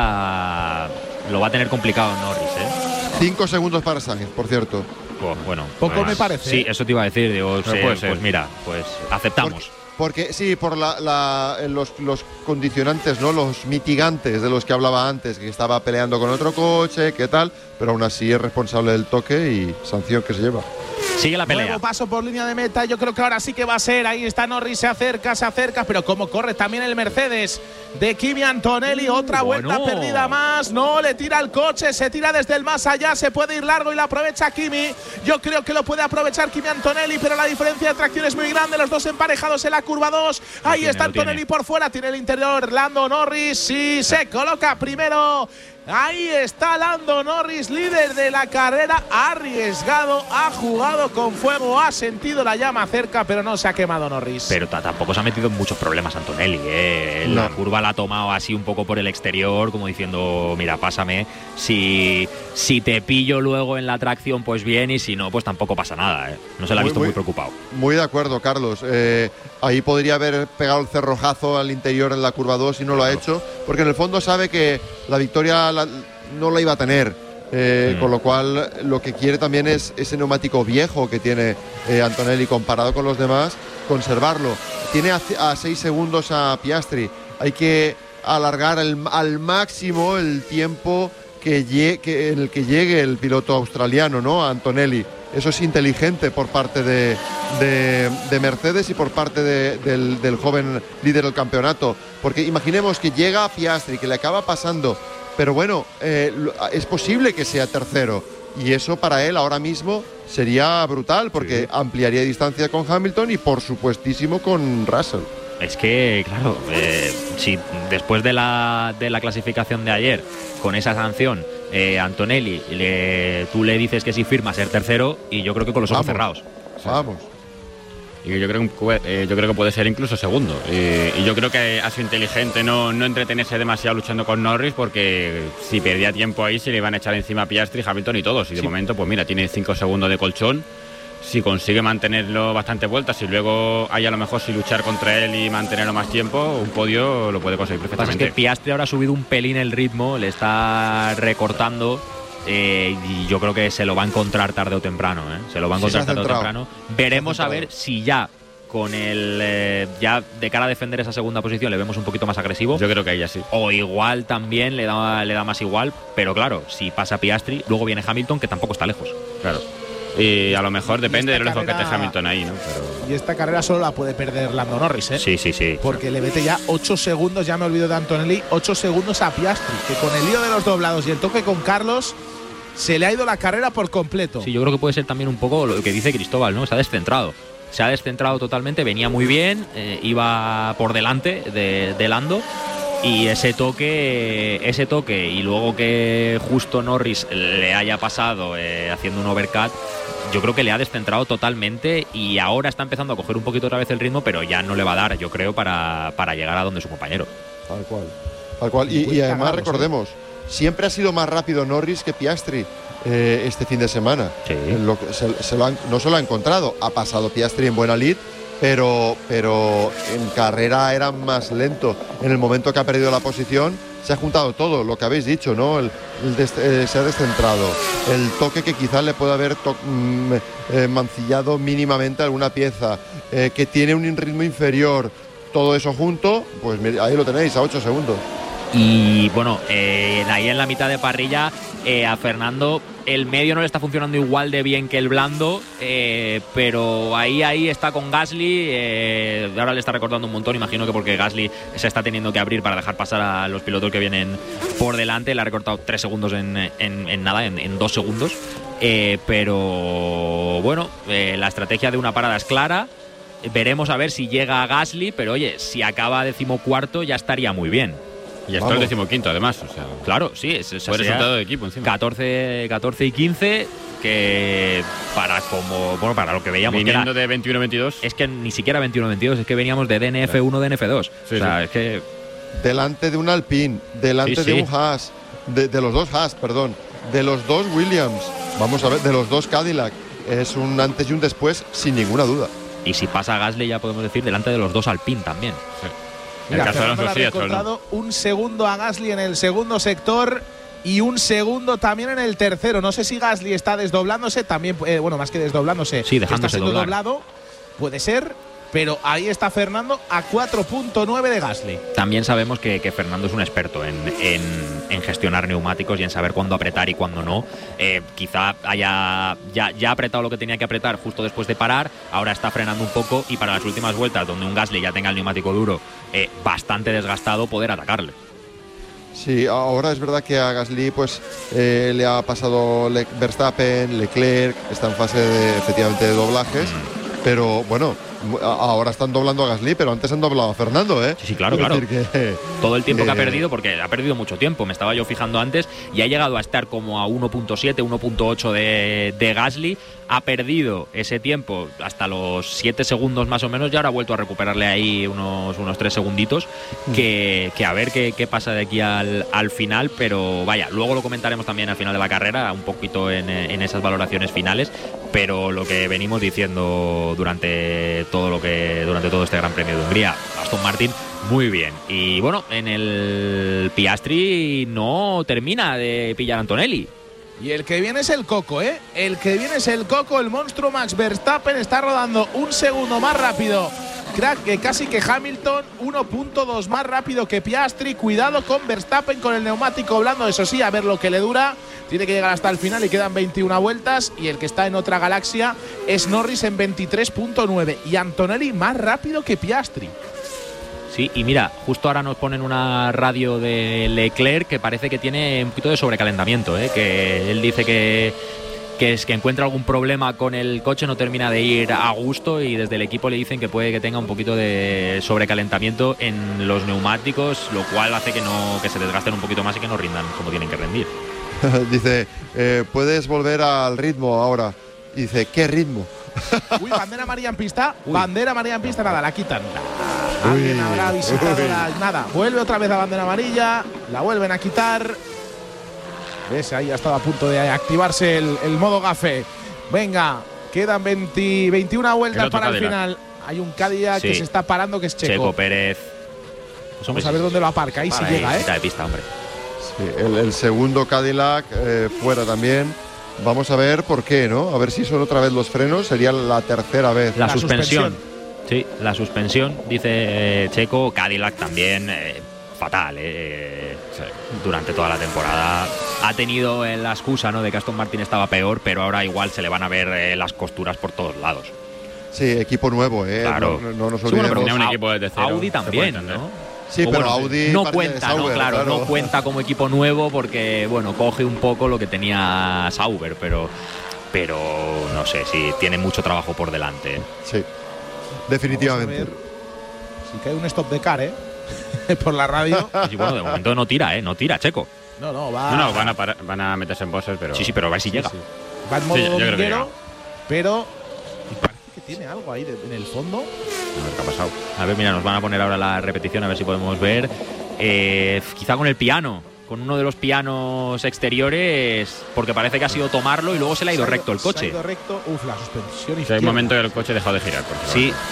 vuelta lo va a tener complicado Norris, ¿eh? Cinco segundos para Sainz, por cierto. Pues bueno, poco pues, me parece. Sí, eso te iba a decir. Digo, sí, pues ser. mira, pues aceptamos. Porque, porque sí, por la, la, los, los condicionantes, ¿no? Los mitigantes de los que hablaba antes, que estaba peleando con otro coche, qué tal, pero aún así es responsable del toque y sanción que se lleva. Sigue la pelea. Nuevo paso por línea de meta. Yo creo que ahora sí que va a ser. Ahí está Norris, se acerca, se acerca. Pero cómo corre también el Mercedes de Kimi Antonelli. Otra uh, vuelta bueno. perdida más. No, le tira el coche, se tira desde el más allá. Se puede ir largo y la aprovecha Kimi. Yo creo que lo puede aprovechar Kimi Antonelli, pero la diferencia de tracción es muy grande. Los dos emparejados en la curva dos. Ahí tiene, está Antonelli por fuera. Tiene el interior Lando Norris. Sí, se coloca primero. Ahí está Lando Norris, líder de la carrera, ha arriesgado, ha jugado con fuego, ha sentido la llama cerca, pero no se ha quemado Norris. Pero tampoco se ha metido en muchos problemas Antonelli, ¿eh? No. La curva la ha tomado así un poco por el exterior, como diciendo, mira, pásame, si, si te pillo luego en la tracción, pues bien, y si no, pues tampoco pasa nada, ¿eh? No se la ha visto muy, muy preocupado. Muy de acuerdo, Carlos. Eh, ahí podría haber pegado el cerrojazo al interior en la curva dos y no claro. lo ha hecho, porque en el fondo sabe que la victoria La, no la iba a tener, eh, mm. con lo cual lo que quiere también es ese neumático viejo que tiene eh, Antonelli comparado con los demás, conservarlo. Tiene a, a seis segundos a Piastri, hay que alargar el, al máximo el tiempo que, llegue, que en el que llegue el piloto australiano, ¿no? Antonelli. Eso es inteligente por parte de, de, de Mercedes y por parte de, del, del joven líder del campeonato, porque imaginemos que llega a Piastri, que le acaba pasando, pero bueno, eh, es posible que sea tercero y eso para él ahora mismo sería brutal, porque sí. ampliaría distancia con Hamilton y por supuestísimo con Russell. Es que, claro, eh, si después de la, de la clasificación de ayer, con esa sanción, eh, Antonelli, le, tú le dices que sí firma ser tercero, y yo creo que con los ojos cerrados. Vamos. Y yo creo que eh, yo creo que puede ser incluso segundo. Y, y yo creo que ha sido inteligente no, no entretenerse demasiado luchando con Norris, porque si perdía tiempo ahí se le iban a echar encima a Piastri, Hamilton y todos. Y de sí. momento, pues mira, tiene cinco segundos de colchón. Si consigue mantenerlo bastantes vueltas y luego hay a lo mejor si luchar contra él y mantenerlo más tiempo, un podio lo puede conseguir perfectamente. Es que Piastri ahora ha subido un pelín el ritmo, le está recortando, eh, y yo creo que se lo va a encontrar tarde o temprano, ¿eh? Se lo va a encontrar sí, tarde o temprano. Veremos a ver si ya con el eh, ya de cara a defender esa segunda posición le vemos un poquito más agresivo. Yo creo que ella sí. O igual también le da, le da más igual, pero claro, si pasa Piastri, luego viene Hamilton, que tampoco está lejos. Claro. Y a lo mejor depende de lo lejos que esté Hamilton ahí, ¿no? Pero... Y esta carrera solo la puede perder Lando Norris, ¿eh? Sí, sí, sí. Porque le mete ya ocho segundos, ya me olvido de Antonelli, ocho segundos a Piastri, que con el lío de los doblados y el toque con Carlos se le ha ido la carrera por completo. Sí, yo creo que puede ser también un poco lo que dice Cristóbal, ¿no? Se ha descentrado. Se ha descentrado totalmente, venía muy bien, eh, iba por delante de, de Lando. Y ese toque, ese toque y luego que justo Norris le haya pasado eh, haciendo un overcut, yo creo que le ha descentrado totalmente y ahora está empezando a coger un poquito otra vez el ritmo, pero ya no le va a dar, yo creo, para, para llegar a donde su compañero. Tal cual. Tal cual. Y, y además recordemos, siempre ha sido más rápido Norris que Piastri eh, este fin de semana. Sí. Lo que se, se lo han, no se lo ha encontrado. Ha pasado Piastri en buena lid, pero, pero en carrera era más lento. En el momento que ha perdido la posición, se ha juntado todo, lo que habéis dicho, ¿no? El, el des, eh, se ha descentrado, el toque que quizás le puede haber to mm, eh, mancillado mínimamente alguna pieza, eh, que tiene un ritmo inferior, todo eso junto, pues ahí lo tenéis, a ocho segundos. Y bueno, eh, ahí en la mitad de parrilla, eh, a Fernando el medio no le está funcionando igual de bien que el blando, eh, pero ahí ahí está con Gasly, eh, ahora le está recortando un montón, imagino que porque Gasly se está teniendo que abrir para dejar pasar a los pilotos que vienen por delante, le ha recortado tres segundos en, en, en nada, en, en dos segundos, eh, pero bueno, eh, la estrategia de una parada es clara, veremos a ver si llega a Gasly, pero oye, si acaba decimocuarto ya estaría muy bien. Y hasta el decimoquinto, además. O sea, claro, sí. Es, es buen resultado de equipo encima. catorce, catorce y quince, que para como bueno para lo que veíamos. Viniendo que era, de veintiuno veintidós. Es que ni siquiera veintiuno veintidós, es que veníamos de D N F uno, D N F dos. Sí, o sea, sí. es que. Delante de un Alpine, delante sí, sí. de un Haas, de, de los dos Haas, perdón, de los dos Williams, vamos a ver, de los dos Cadillac. Es un antes y un después, sin ninguna duda. Y si pasa Gasly, ya podemos decir, delante de los dos Alpine también. Sí. Mira, el caso de Fernando Alonso le ha sí, encontrado un segundo a Gasly en el segundo sector y un segundo también en el tercero. No sé si Gasly está desdoblándose, también, eh, bueno, más que desdoblándose, sí, dejándose está siendo doblar. doblado, puede ser, pero ahí está Fernando a cuatro punto nueve de Gasly. También sabemos que, que Fernando es un experto en, en, en gestionar neumáticos y en saber cuándo apretar y cuándo no. Eh, quizá haya ya, ya ha apretado lo que tenía que apretar justo después de parar, ahora está frenando un poco y para las últimas vueltas, donde un Gasly ya tenga el neumático duro eh, bastante desgastado, poder atacarle. Sí, ahora es verdad que a Gasly pues eh, le ha pasado Le Verstappen, Leclerc, está en fase de, efectivamente de doblajes, mm. pero bueno, ahora están doblando a Gasly, pero antes han doblado a Fernando, ¿eh? Sí, sí, claro, claro. Que, todo el tiempo eh, que ha perdido, porque ha perdido mucho tiempo, me estaba yo fijando antes, y ha llegado a estar como a uno punto siete, uno punto ocho de, de Gasly, ha perdido ese tiempo hasta los siete segundos más o menos, y ahora ha vuelto a recuperarle ahí unos, unos tres segunditos, que, que a ver qué, qué pasa de aquí al, al final, pero vaya, luego lo comentaremos también al final de la carrera, un poquito en, en esas valoraciones finales, pero lo que venimos diciendo durante todo lo que durante todo este Gran Premio de Hungría, Aston Martin muy bien, y bueno, en el Piastri no termina de pillar a Antonelli. Y el que viene es el Coco, ¿eh? El que viene es el Coco, el monstruo Max Verstappen está rodando un segundo más rápido, crack, que casi que Hamilton, uno punto dos más rápido que Piastri. Cuidado con Verstappen con el neumático blando, eso sí, a ver lo que le dura. Tiene que llegar hasta el final y quedan veintiuna vueltas. Y el que está en otra galaxia es Norris en veintitrés punto nueve. Y Antonelli más rápido que Piastri. Sí, y mira, justo ahora nos ponen una radio de Leclerc que parece que tiene un poquito de sobrecalentamiento, ¿eh? Que él dice que, que es que encuentra algún problema con el coche, no termina de ir a gusto, y desde el equipo le dicen que puede que tenga un poquito de sobrecalentamiento en los neumáticos, lo cual hace que no que se desgasten un poquito más y que no rindan como tienen que rendir. Dice, eh, puedes volver al ritmo ahora. Y dice, ¿qué ritmo? Uy, bandera amarilla en pista. Uy. Bandera amarilla en pista, nada, la quitan. Alguien habrá visitado la, nada. Vuelve otra vez la bandera amarilla. La vuelven a quitar. ¿Ves? Ahí ha estado a punto de activarse el, el modo gafe. Venga, quedan veinte, veintiuna vueltas el para Cadillac. El final. Hay un Cadillac sí. que se está parando, que es Checo. Checo Pérez. Pues vamos pues a ver dónde lo aparca. Ahí sí llega, ¿eh? De pista, hombre. Sí, el, el segundo Cadillac eh, fuera también. Vamos a ver por qué, ¿no? A ver si son otra vez los frenos. Sería la tercera vez. La, la suspensión. suspensión. Sí, la suspensión, dice eh, Checo. Cadillac también eh, fatal, eh, sí. Durante toda la temporada. Ha tenido eh, la excusa, ¿no?, de que Aston Martin estaba peor, pero ahora igual se le van a ver eh, las costuras por todos lados. Sí, equipo nuevo, ¿eh? Claro. No, no nos sí, bueno, olvidemos. pero un equipo desde cero. Audi también, ¿no? Sí, pero bueno, Audi no cuenta, Sauber, ¿no? Claro, claro, no cuenta como equipo nuevo porque, bueno, coge un poco lo que tenía Sauber, pero, pero no sé, sí, tiene mucho trabajo por delante. Sí, definitivamente. Si cae un stop de car, ¿eh? Por la radio. Sí, bueno, de momento no tira, ¿eh? No tira, Checo. No, no, va. No, no, van a, para, van a meterse en bosses, pero. Sí, sí, pero va si sí, llega. Sí. Va en modo sí, dominguero, pero. Y parece que tiene algo ahí de, en el fondo. A ver qué ha pasado. A ver, mira, nos van a poner ahora la repetición, a ver si podemos ver. Eh, quizá con el piano, con uno de los pianos exteriores, porque parece que ha sido tomarlo y luego se le ha ido, se recto el coche. Se ha ido recto, uf, la suspensión. O sea, hay un momento que el coche ha dejado de girar. Sí,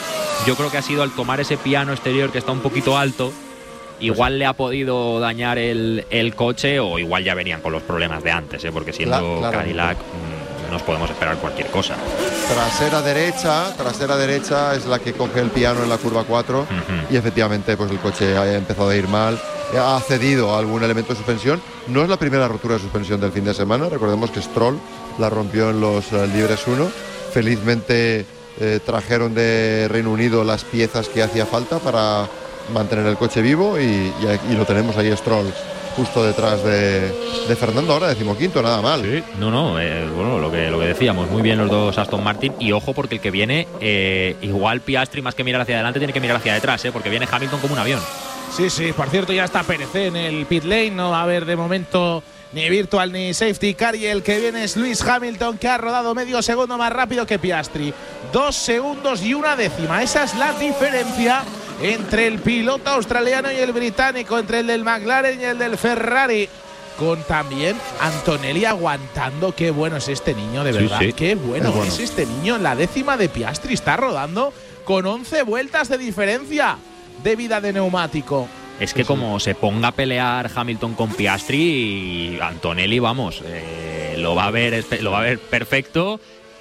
yo creo que ha sido al tomar ese piano exterior que está un poquito alto, igual le ha podido dañar el, el coche, o igual ya venían con los problemas de antes, ¿eh? Porque siendo claro, claro. Cadillac mmm, nos podemos esperar cualquier cosa. Trasera derecha, trasera derecha es la que coge el piano en la curva cuatro, uh-huh. y efectivamente pues el coche ha empezado a ir mal, ha cedido a algún elemento de suspensión. No es la primera rotura de suspensión del fin de semana, recordemos que Stroll la rompió en los uh, Libres uno. Felizmente eh, trajeron de Reino Unido las piezas que hacía falta para mantener el coche vivo y, y, y lo tenemos ahí Stroll justo detrás de, de Fernando, ahora decimoquinto, nada mal. Sí, no, no, eh, bueno, lo que, lo que decíamos, muy bien los dos Aston Martin, y ojo porque el que viene, eh, igual Piastri más que mirar hacia adelante tiene que mirar hacia detrás, eh, porque viene Hamilton como un avión. Sí, sí, por cierto ya está Pérez en el pit lane, no va a haber de momento ni virtual ni safety car, y el que viene es Lewis Hamilton, que ha rodado medio segundo más rápido que Piastri. Dos segundos y una décima, esa es la diferencia entre el piloto australiano y el británico, entre el del McLaren y el del Ferrari, con también Antonelli aguantando. Qué bueno es este niño, de verdad, sí, sí. Qué bueno es, bueno es este niño. En la décima de Piastri está rodando con once vueltas de diferencia de vida de neumático. Es que como se ponga a pelear Hamilton con Piastri, Antonelli, vamos, eh, lo va a ver, lo va a ver perfecto.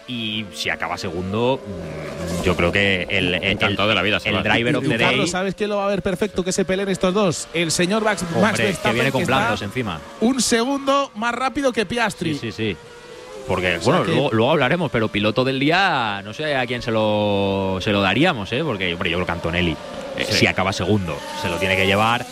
Y si acaba segundo, yo creo que el, el, el, de la vida, el driver of the day. Carlos, ¿sabes quién lo va a ver perfecto que se peleen estos dos? El señor Max, Hombre, Max Verstappen, que viene con blandos encima. Un segundo más rápido que Piastri. Sí, sí, sí. Porque, o sea, bueno, que... luego, luego hablaremos, pero piloto del día, no sé a quién se lo, se lo daríamos, ¿eh? Porque hombre, yo creo que Antonelli, eh, sí. si acaba segundo, se lo tiene que llevar.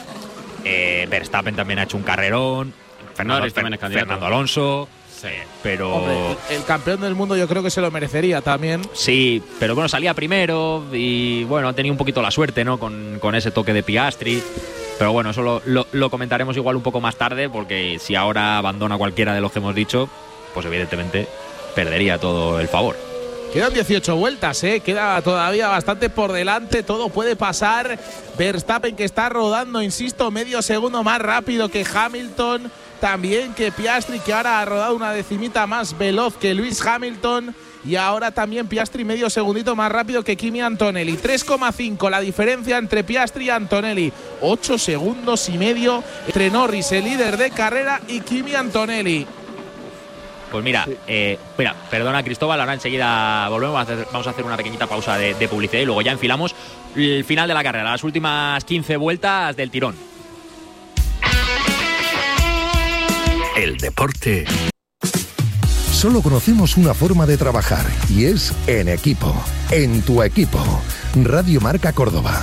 Eh, Verstappen también ha hecho un carrerón. Fernando, no, Fer, Fernando Alonso. Sí, pero hombre, el campeón del mundo yo creo que se lo merecería también. Sí, pero bueno, salía primero y bueno, ha tenido un poquito la suerte, ¿no? Con, con ese toque de Piastri. Pero bueno, eso lo, lo, lo comentaremos igual un poco más tarde, porque si ahora abandona cualquiera de los que hemos dicho, pues evidentemente perdería todo el favor. Quedan dieciocho vueltas, ¿eh? Queda todavía bastante por delante, todo puede pasar. Verstappen, que está rodando, insisto, medio segundo más rápido que Hamilton, también que Piastri, que ahora ha rodado una decimita más veloz que Lewis Hamilton, y ahora también Piastri medio segundito más rápido que Kimi Antonelli. tres coma cinco la diferencia entre Piastri y Antonelli, ocho segundos y medio entre Norris, el líder de carrera, y Kimi Antonelli. Pues mira, sí. eh, mira, perdona Cristóbal, ahora enseguida volvemos, a hacer, vamos a hacer una pequeñita pausa de, de publicidad y luego ya enfilamos el final de la carrera, las últimas quince vueltas del tirón. El deporte. Solo conocemos una forma de trabajar y es en equipo, en tu equipo. Radio Marca Córdoba.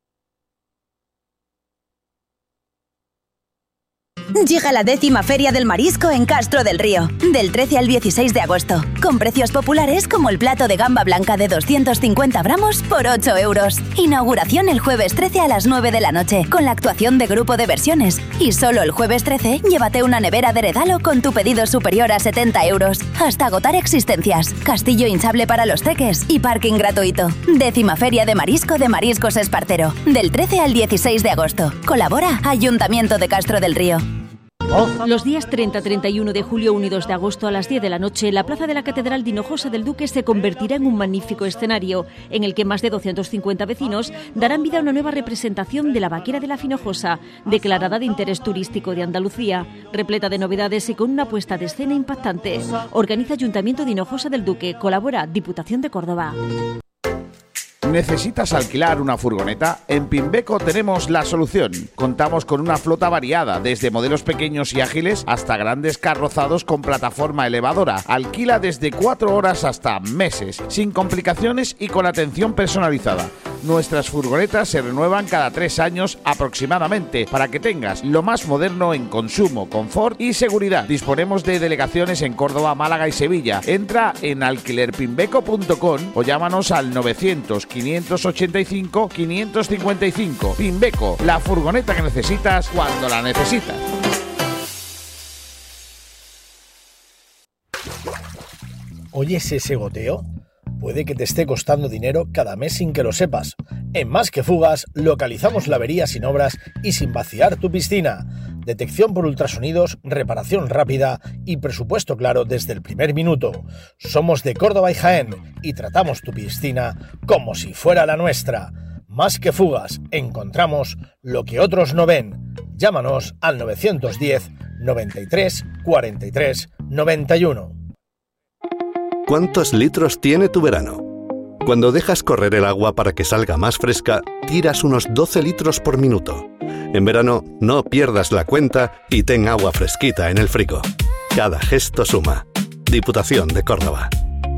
Llega la décima Feria del Marisco en Castro del Río, del trece al dieciséis de agosto, con precios populares como el plato de gamba blanca de doscientos cincuenta gramos por ocho euros. Inauguración el jueves trece a las nueve de la noche, con la actuación de Grupo de Versiones. Y solo el jueves trece, llévate una nevera de regalo con tu pedido superior a setenta euros. Hasta agotar existencias, castillo hinchable para los teques y parking gratuito. Décima Feria de Marisco de Mariscos Espartero, del trece al dieciséis de agosto. Colabora Ayuntamiento de Castro del Río. Los días treinta, treinta y uno de julio, uno y dos de agosto a las diez de la noche, la plaza de la Catedral de Hinojosa del Duque se convertirá en un magnífico escenario en el que más de doscientos cincuenta vecinos darán vida a una nueva representación de la Vaquera de la Finojosa, declarada de interés turístico de Andalucía, repleta de novedades y con una puesta de escena impactante. Organiza Ayuntamiento de Hinojosa del Duque, colabora Diputación de Córdoba. ¿Necesitas alquilar una furgoneta? En Pimbeco tenemos la solución. Contamos con una flota variada, desde modelos pequeños y ágiles hasta grandes carrozados con plataforma elevadora. Alquila desde cuatro horas hasta meses, sin complicaciones y con atención personalizada. Nuestras furgonetas se renuevan cada tres años aproximadamente, para que tengas lo más moderno en consumo, confort y seguridad. Disponemos de delegaciones en Córdoba, Málaga y Sevilla. Entra en alquiler pimbeco punto com o llámanos al novecientos, quinientos ochenta y cinco, quinientos cincuenta y cinco. Pimbeco, la furgoneta que necesitas cuando la necesitas. ¿Oyes ese goteo? Puede que te esté costando dinero cada mes sin que lo sepas. En Más que Fugas localizamos la avería sin obras y sin vaciar tu piscina. Detección por ultrasonidos, reparación rápida y presupuesto claro desde el primer minuto. Somos de Córdoba y Jaén y tratamos tu piscina como si fuera la nuestra. Más que fugas, encontramos lo que otros no ven. Llámanos al nueve uno cero, noventa y tres, cuarenta y tres, noventa y uno. ¿Cuántos litros tiene tu verano? Cuando dejas correr el agua para que salga más fresca, tiras unos doce litros por minuto. En verano, no pierdas la cuenta y ten agua fresquita en el frigo. Cada gesto suma. Diputación de Córdoba.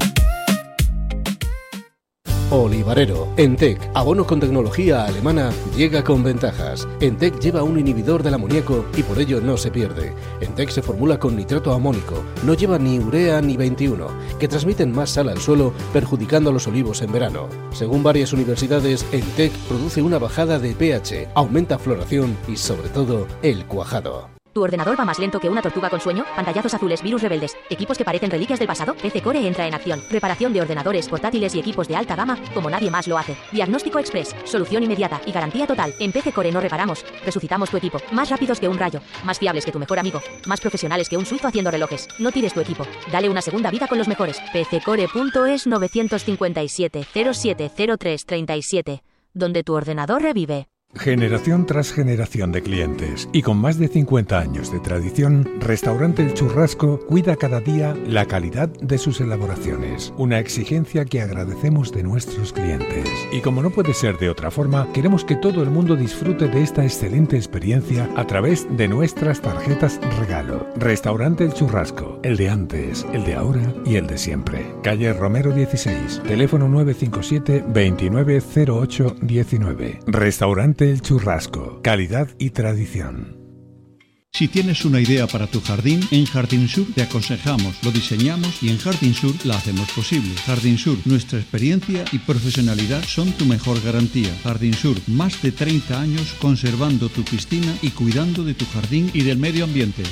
Olivarero. Entec, abono con tecnología alemana, llega con ventajas. Entec lleva un inhibidor del amoníaco y por ello no se pierde. Entec se formula con nitrato amónico, no lleva ni urea ni veintiuno, que transmiten más sal al suelo, perjudicando a los olivos en verano. Según varias universidades, Entec produce una bajada de pH, aumenta floración y sobre todo el cuajado. ¿Tu ordenador va más lento que una tortuga con sueño? Pantallazos azules, virus rebeldes, equipos que parecen reliquias del pasado. P C Core entra en acción. Reparación de ordenadores portátiles y equipos de alta gama como nadie más lo hace. Diagnóstico express, solución inmediata y garantía total. En P C Core no reparamos, resucitamos tu equipo. Más rápidos que un rayo, más fiables que tu mejor amigo, más profesionales que un suizo haciendo relojes. No tires tu equipo, dale una segunda vida con los mejores. P C core punto es nueve cinco siete, cero siete cero tres tres siete, donde tu ordenador revive. Generación tras generación de clientes y con más de cincuenta años de tradición, Restaurante El Churrasco cuida cada día la calidad de sus elaboraciones, una exigencia que agradecemos de nuestros clientes. Y como no puede ser de otra forma, queremos que todo el mundo disfrute de esta excelente experiencia a través de nuestras tarjetas regalo. Restaurante El Churrasco, el de antes, el de ahora y el de siempre. Calle Romero dieciséis, teléfono nueve cinco siete, veintinueve cero ocho diecinueve. Restaurante El Churrasco, calidad y tradición. Si tienes una idea para tu jardín, en Jardín Sur te aconsejamos, lo diseñamos y en Jardín Sur la hacemos posible. Jardín Sur, nuestra experiencia y profesionalidad son tu mejor garantía. Jardín Sur, más de treinta años conservando tu piscina y cuidando de tu jardín y del medio ambiente.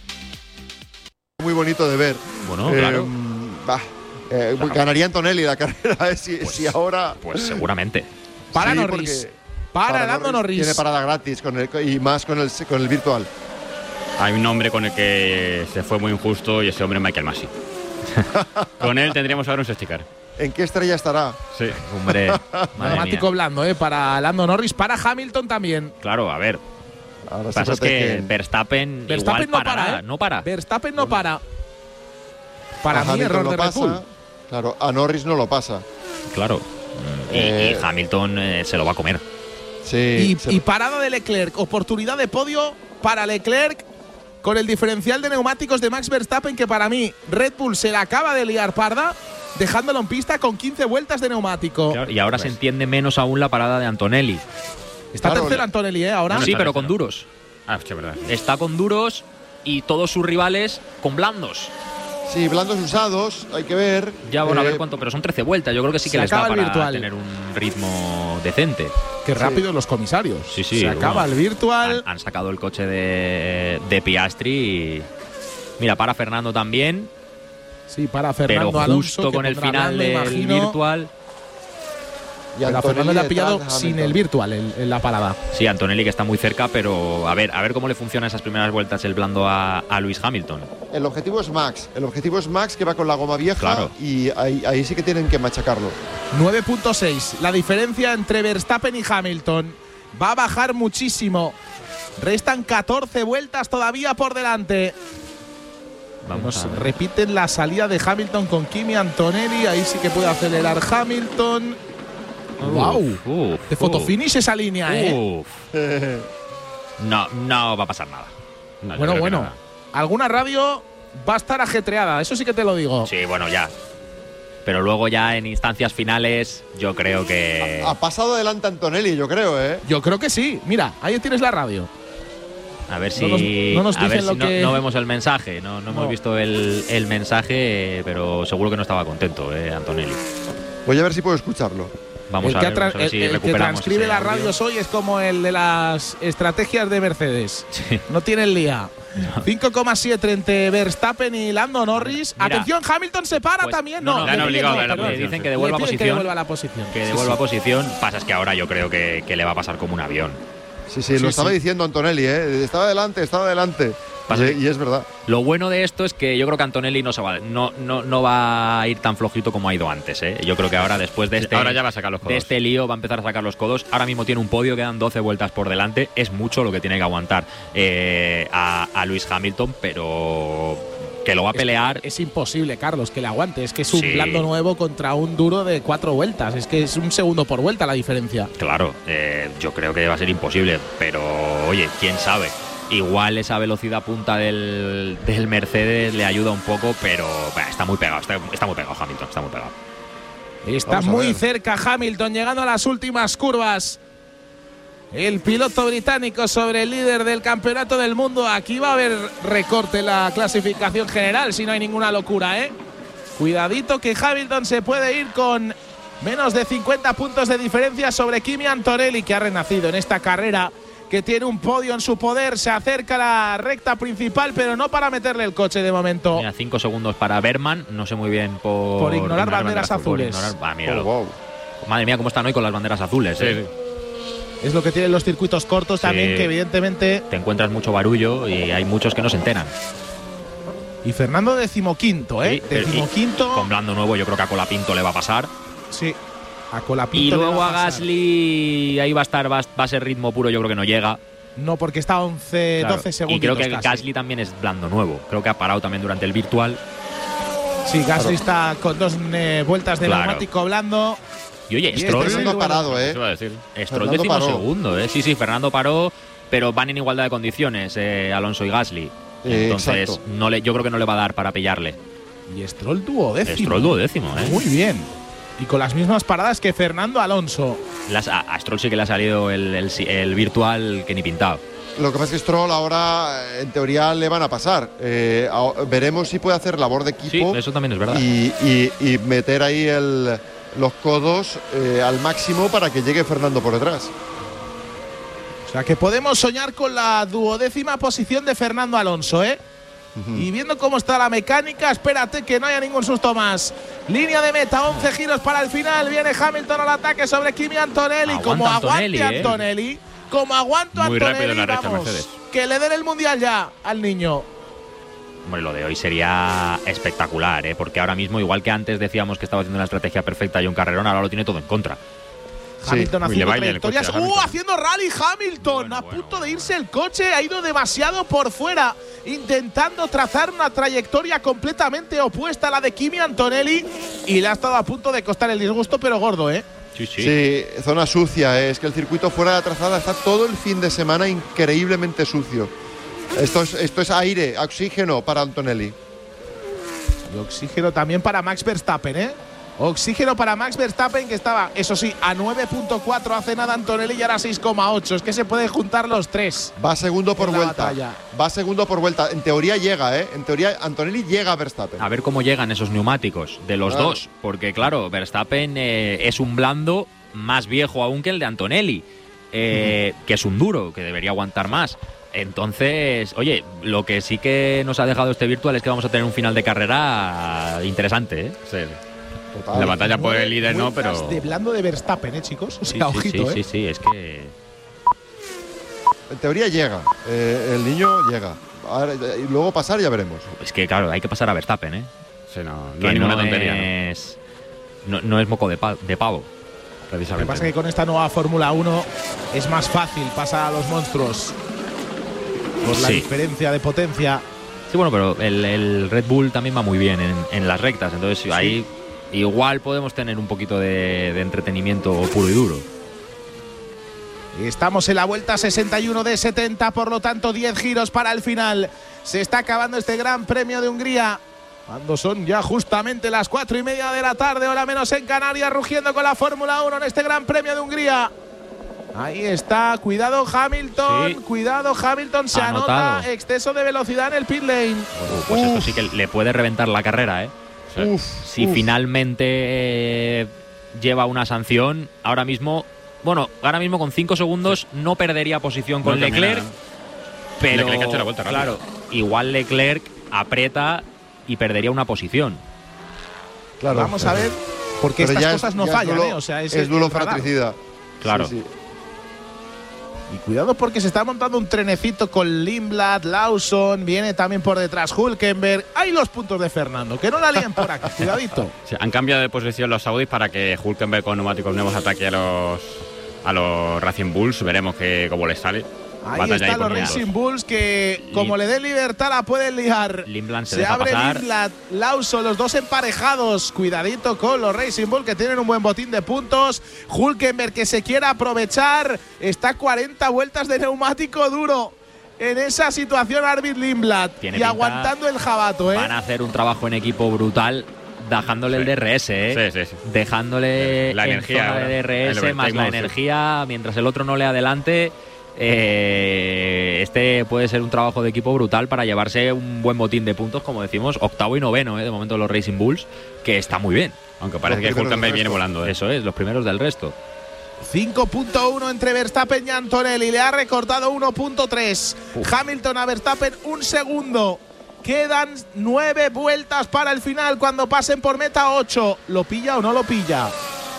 Muy bonito de ver. Bueno, eh, claro. Bah, eh, claro. Ganaría Antonelli la carrera, eh, si, pues, si ahora… Pues seguramente. Para sí, Norris. Para, para Lando Norris. Tiene parada gratis con el, y más con el, con el virtual. Hay un nombre con el que se fue muy injusto y ese hombre es Michael Masi. Con él tendríamos ahora un safety car. ¿En qué estrella estará? Sí, hombre. Neumático blando, ¿eh? Para Lando Norris, para Hamilton también. Claro, a ver. Ahora pasa es que Verstappen, Verstappen igual no parará, para, ¿eh? no para. Verstappen no para. Para a mí, Hamilton error lo de pasa, Red Bull. Claro, a Norris no lo pasa. Claro. Y, Eh, y Hamilton eh, se lo va a comer. Sí. Y, y parada de Leclerc, oportunidad de podio para Leclerc con el diferencial de neumáticos de Max Verstappen, que para mí Red Bull se la acaba de liar parda, dejándolo en pista con quince vueltas de neumático. Claro, y ahora pues. se entiende menos aún la parada de Antonelli. Está claro, tercero Antonelli, ¿eh? Ahora. Sí, pero con duros. Ah, es que verdad. Está con duros y todos sus rivales con blandos. Sí, blandos usados, hay que ver. Ya, bueno, eh, a ver cuánto, pero son trece vueltas. Yo creo que sí que se les da acaba el para virtual. tener un ritmo decente. Qué rápido los comisarios. Sí, sí. Se acaba bueno, el virtual. Han, han sacado el coche de, de Piastri y… Mira, para Fernando también. Sí, para Fernando pero Alonso, justo con el final del virtual. Y pero a Fernando le ha pillado detrás, sin Hamilton. el virtual en, en la parada. Sí, Antonelli que está muy cerca, pero a ver, a ver cómo le funciona esas primeras vueltas el blando a, a Lewis Hamilton. El objetivo es Max. El objetivo es Max, que va con la goma vieja. Claro. Y ahí, ahí sí que tienen que machacarlo. nueve punto seis. La diferencia entre Verstappen y Hamilton va a bajar muchísimo. Restan catorce vueltas todavía por delante. Vamos a ver. Repiten la salida de Hamilton con Kimi Antonelli. Ahí sí que puede acelerar Hamilton. Uf, ¡Wow! Uf, De fotofinish esa línea, ¿eh? Uf. No, no va a pasar nada. No, bueno, bueno. Nada. Alguna radio va a estar ajetreada, eso sí que te lo digo. Sí, bueno, ya. Pero luego ya en instancias finales yo creo que… Ha, ha pasado adelante Antonelli, yo creo, ¿eh? Yo creo que sí. Mira, ahí tienes la radio. A ver si, no nos, no nos a ver lo si que… no, no vemos el mensaje. No, no, no hemos visto el, el mensaje, pero seguro que no estaba contento, eh, Antonelli. Voy a ver si puedo escucharlo. Vamos el a que, ver, vamos a ver el, si el recuperamos que transcribe las radios hoy es como el de las estrategias de Mercedes. Sí. No tiene el día. No. cinco coma siete entre Verstappen y Lando Norris. Mira, Atención, Hamilton se para pues, también. No, No, no, no, obligado no, a la le posición. dicen que devuelva le posición. Que devuelva la posición. Que sí, devuelva sí. posición. Pasa es que ahora yo creo que, que le va a pasar como un avión. Sí, sí, sí, lo estaba sí. diciendo Antonelli, ¿eh? Estaba adelante, estaba adelante. Y, y es verdad. Lo bueno de esto es que yo creo que Antonelli no se va, no, no, no va a ir tan flojito como ha ido antes, ¿eh? Yo creo que ahora, después de este, ahora ya va a sacar los codos. de este lío, va a empezar a sacar los codos. Ahora mismo tiene un podio, quedan doce vueltas por delante. Es mucho lo que tiene que aguantar eh, a, a Lewis Hamilton, pero que lo va a pelear. Es, es imposible, Carlos, que le aguante. Es que es un sí. blando nuevo contra un duro de cuatro vueltas. Es que es un segundo por vuelta la diferencia. Claro, eh, yo creo que va a ser imposible, pero oye, quién sabe. Igual esa velocidad punta del, del Mercedes le ayuda un poco, pero bah, está muy pegado, está, está muy pegado Hamilton, está muy pegado. Está muy cerca Hamilton, llegando a las últimas curvas. El piloto británico sobre el líder del campeonato del mundo. Aquí va a haber recorte en la clasificación general, si no hay ninguna locura, ¿eh? Cuidadito que Hamilton se puede ir con menos de cincuenta puntos de diferencia sobre Kimi Antonelli, que ha renacido en esta carrera, que tiene un podio en su poder. Se acerca a la recta principal, pero no para meterle el coche de momento. Mira, cinco segundos para Berman, no sé muy bien por… Por ignorar, ignorar banderas, banderas azules. Por ignorar, ah, míralo. Oh, wow. Madre mía, cómo están hoy con las banderas azules. Sí, eh. Es lo que tienen los circuitos cortos sí. también, que evidentemente… Te encuentras mucho barullo y hay muchos que no se enteran. Y Fernando decimoquinto, ¿eh? Sí, decimoquinto. Con blando nuevo yo creo que a Colapinto le va a pasar. Sí. A Colapinto y luego a, a Gasly, ahí va a estar, va, va a ser ritmo puro, yo creo que no llega. No, porque está a once, claro. doce segundos. Y creo que casi. Gasly también es blando nuevo. Creo que ha parado también durante el virtual. Sí, Gasly claro. está con dos eh, vueltas de claro. neumático blando. Y oye, Stroll este no parado, ¿eh? Stroll décimo segundo, ¿eh? Sí, sí, Fernando paró, pero van en igualdad de condiciones, eh, Alonso y Gasly. Entonces, eh, no le, yo creo que no le va a dar para pillarle. Y Stroll duodécimo. Stroll duodécimo, ¿eh? Muy bien. Y con las mismas paradas que Fernando Alonso. Las, a, a Stroll sí que le ha salido el, el, el virtual que ni pintado. Lo que pasa es que Stroll ahora, en teoría, le van a pasar. Eh, a, veremos si puede hacer labor de equipo. Sí, eso también es verdad. Y, y, y meter ahí el, los codos eh, al máximo para que llegue Fernando por detrás. O sea que podemos soñar con la duodécima posición de Fernando Alonso, ¿eh? Uh-huh. Y viendo cómo está la mecánica, espérate que no haya ningún susto más. Línea de meta, once giros para el final. Viene Hamilton al ataque sobre Kimi Antonelli. Aguanta como Antonelli, aguante eh. Antonelli, como aguanto Muy Antonelli, rápido en la recta, vamos, Mercedes. Que le den el mundial ya al niño. Hombre, lo de hoy sería espectacular, ¿eh? Porque ahora mismo, igual que antes decíamos que estaba haciendo una estrategia perfecta y un carrerón, ahora lo tiene todo en contra. Hamilton sí. haciendo trayectorias. ¡Uh! Haciendo rally Hamilton. Bueno, a punto bueno. de irse el coche. Ha ido demasiado por fuera. Intentando trazar una trayectoria completamente opuesta a la de Kimi Antonelli. Y le ha estado a punto de costar el disgusto, pero gordo, ¿eh? Sí, sí. Sí, zona sucia. ¿eh? Es que el circuito fuera de la trazada está todo el fin de semana increíblemente sucio. Esto es, esto es aire, oxígeno para Antonelli. Y oxígeno también para Max Verstappen, ¿eh? Oxígeno para Max Verstappen, que estaba, eso sí, a nueve punto cuatro hace nada Antonelli y ahora seis coma ocho. Es que se pueden juntar los tres. Va segundo por vuelta. Batalla. Va segundo por vuelta. En teoría llega, ¿eh? En teoría Antonelli llega a Verstappen. A ver cómo llegan esos neumáticos de los claro. dos. Porque, claro, Verstappen eh, es un blando más viejo aún que el de Antonelli. Eh, uh-huh. Que es un duro, que debería aguantar más. Entonces, oye, lo que sí que nos ha dejado este virtual es que vamos a tener un final de carrera interesante, ¿eh? Sí. Total. La batalla por el líder no, pero… de blando de Verstappen, ¿eh, chicos? O sea, sí, ojito, sí, ¿eh? Sí, sí, es que… En teoría llega. Eh, el niño llega. Ahora, y luego pasar ya veremos. Es que, claro, hay que pasar a Verstappen, ¿eh? Sí, no, no hay ninguna no tontería. Es, no, no es moco de, pa, de pavo, precisamente. Lo que pasa es que con esta nueva Fórmula uno es más fácil pasar a los monstruos. Por la sí. diferencia de potencia. Sí, bueno, pero el, el Red Bull también va muy bien en, en las rectas. Entonces, sí. ahí… igual podemos tener un poquito de, de entretenimiento puro y duro. Estamos en la vuelta sesenta y uno de setenta, por lo tanto diez giros para el final. Se está acabando este Gran Premio de Hungría, cuando son ya justamente las cuatro y media de la tarde, hora menos en Canarias, rugiendo con la Fórmula uno en este Gran Premio de Hungría. Ahí está, cuidado Hamilton, sí. cuidado Hamilton, se Anotado. anota exceso de velocidad en el pit lane. Uh, pues Uf. esto sí que le puede reventar la carrera, ¿eh? Uf, si uf. finalmente eh, lleva una sanción, ahora mismo, bueno, ahora mismo con cinco segundos no perdería posición con no Leclerc, pero Leclerc ha hecho la vuelta rápida. Claro, igual Leclerc aprieta y perdería una posición. Claro, vamos claro. a ver, porque pero estas cosas es, no fallan, dulo, ¿eh? O sea, es, es duelo fratricida. Claro. Sí, sí. Y cuidado porque se está montando un trenecito con Lindblad, Lawson, viene también por detrás Hülkenberg. Hay los puntos de Fernando, que no la líen por aquí, cuidadito. Sí, han cambiado de posición los saudis para que Hülkenberg con neumáticos nuevos ataque a los a los Racing Bulls. Veremos que cómo les sale. Ahí están los Racing Bulls que, como le den libertad, la pueden liar. Lindblad se, se deja abre pasar. Lindblad, Lawson, los dos emparejados. Cuidadito con los Racing Bulls que tienen un buen botín de puntos. Hülkenberg que se quiere aprovechar. Está a cuarenta vueltas de neumático duro. En esa situación, Arvid Lindblad. Y pinta, aguantando el jabato, ¿eh? Van a hacer un trabajo en equipo brutal. Dejándole sí. el D R S, ¿eh? Sí, sí, sí. Dejándole la energía de D R S más la energía, sí. mientras el otro no le adelante. Eh, este puede ser un trabajo de equipo brutal para llevarse un buen botín de puntos, como decimos, octavo y noveno, ¿eh? De momento los Racing Bulls, que está muy bien. Aunque parece que Hülkenberg viene volando, ¿eh? Eso es, los primeros del resto. cinco punto uno entre Verstappen y Antonelli, le ha recortado uno punto tres. Hamilton a Verstappen un segundo. Quedan nueve vueltas para el final cuando pasen por meta ocho. ¿Lo pilla o no lo pilla?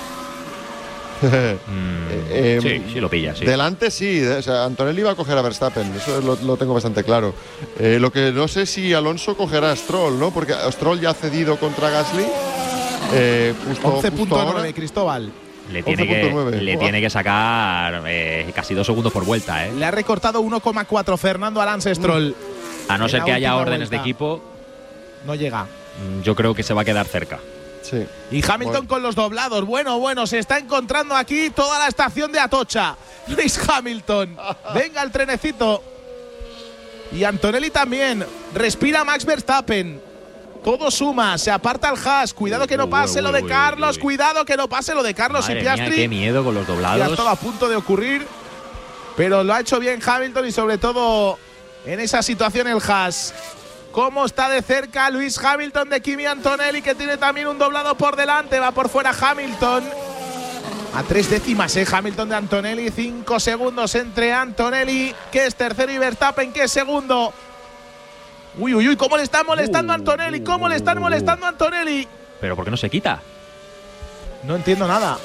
mm, eh, sí, sí lo pilla, sí. Delante sí, o sea, Antonelli va a coger a Verstappen, eso lo, lo tengo bastante claro. Eh, lo que no sé si Alonso cogerá a Stroll, ¿no? Porque Stroll ya ha cedido contra Gasly. Eh, once punto nueve, Cristóbal. Le tiene, que, le tiene que sacar eh, casi dos segundos por vuelta, ¿eh? Le ha recortado uno coma cuatro Fernando a Lance Stroll. A no ser que haya órdenes vuelta. de equipo. No llega. Yo creo que se va a quedar cerca. Sí. Y Hamilton bueno. con los doblados. Bueno, bueno, se está encontrando aquí toda la estación de Atocha. Luis Hamilton. Venga el trenecito. Y Antonelli también. Respira Max Verstappen. Todo suma, se aparta el Haas. Cuidado que no pase uy, lo de uy, Carlos. Uy, uy. Cuidado que no pase lo de Carlos Madre y Piastri. Mía, qué miedo con los doblados. Ya estaba a punto de ocurrir. Pero lo ha hecho bien Hamilton y sobre todo en esa situación el Haas. Cómo está de cerca Luis Hamilton de Kimi Antonelli, que tiene también un doblado por delante. Va por fuera Hamilton. A tres décimas, ¿eh? Hamilton de Antonelli. Cinco segundos entre Antonelli, que es tercero, y Verstappen, que es segundo. Uy, uy, uy, cómo le están molestando a Antonelli. Cómo le están molestando a Antonelli. ¿Pero por qué no se quita? No entiendo nada.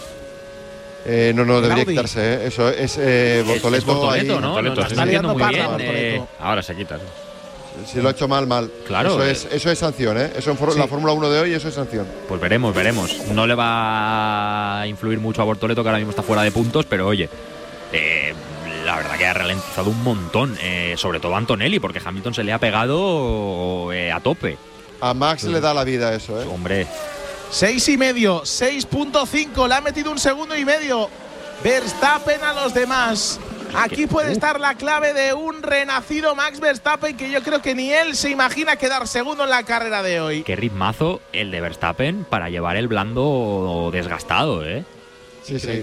Eh, no, no, el debería Audi. quitarse, ¿eh? Eso es eh, Bortoleto. Es Bortoleto, ahí. ¿no? Bortoleto, no, sí, está liando muy bien. Eh, ahora se quita. Si lo ha hecho mal, mal. Claro. Eso es, eso es sanción, ¿eh? Eso en sí. La Fórmula uno de hoy, eso es sanción. Pues veremos, veremos. No le va a influir mucho a Bortoleto, que ahora mismo está fuera de puntos, pero oye, eh, la verdad que ha ralentizado un montón, eh, sobre todo a Antonelli, porque Hamilton se le ha pegado eh, a tope. A Max sí. le da la vida eso, ¿eh? Hombre. Seis y medio, seis punto cinco, le ha metido un segundo y medio. Verstappen a los demás. Aquí puede estar la clave de un renacido Max Verstappen, que yo creo que ni él se imagina quedar segundo en la carrera de hoy. Qué ritmazo el de Verstappen para llevar el blando desgastado, ¿eh? Sí, sí.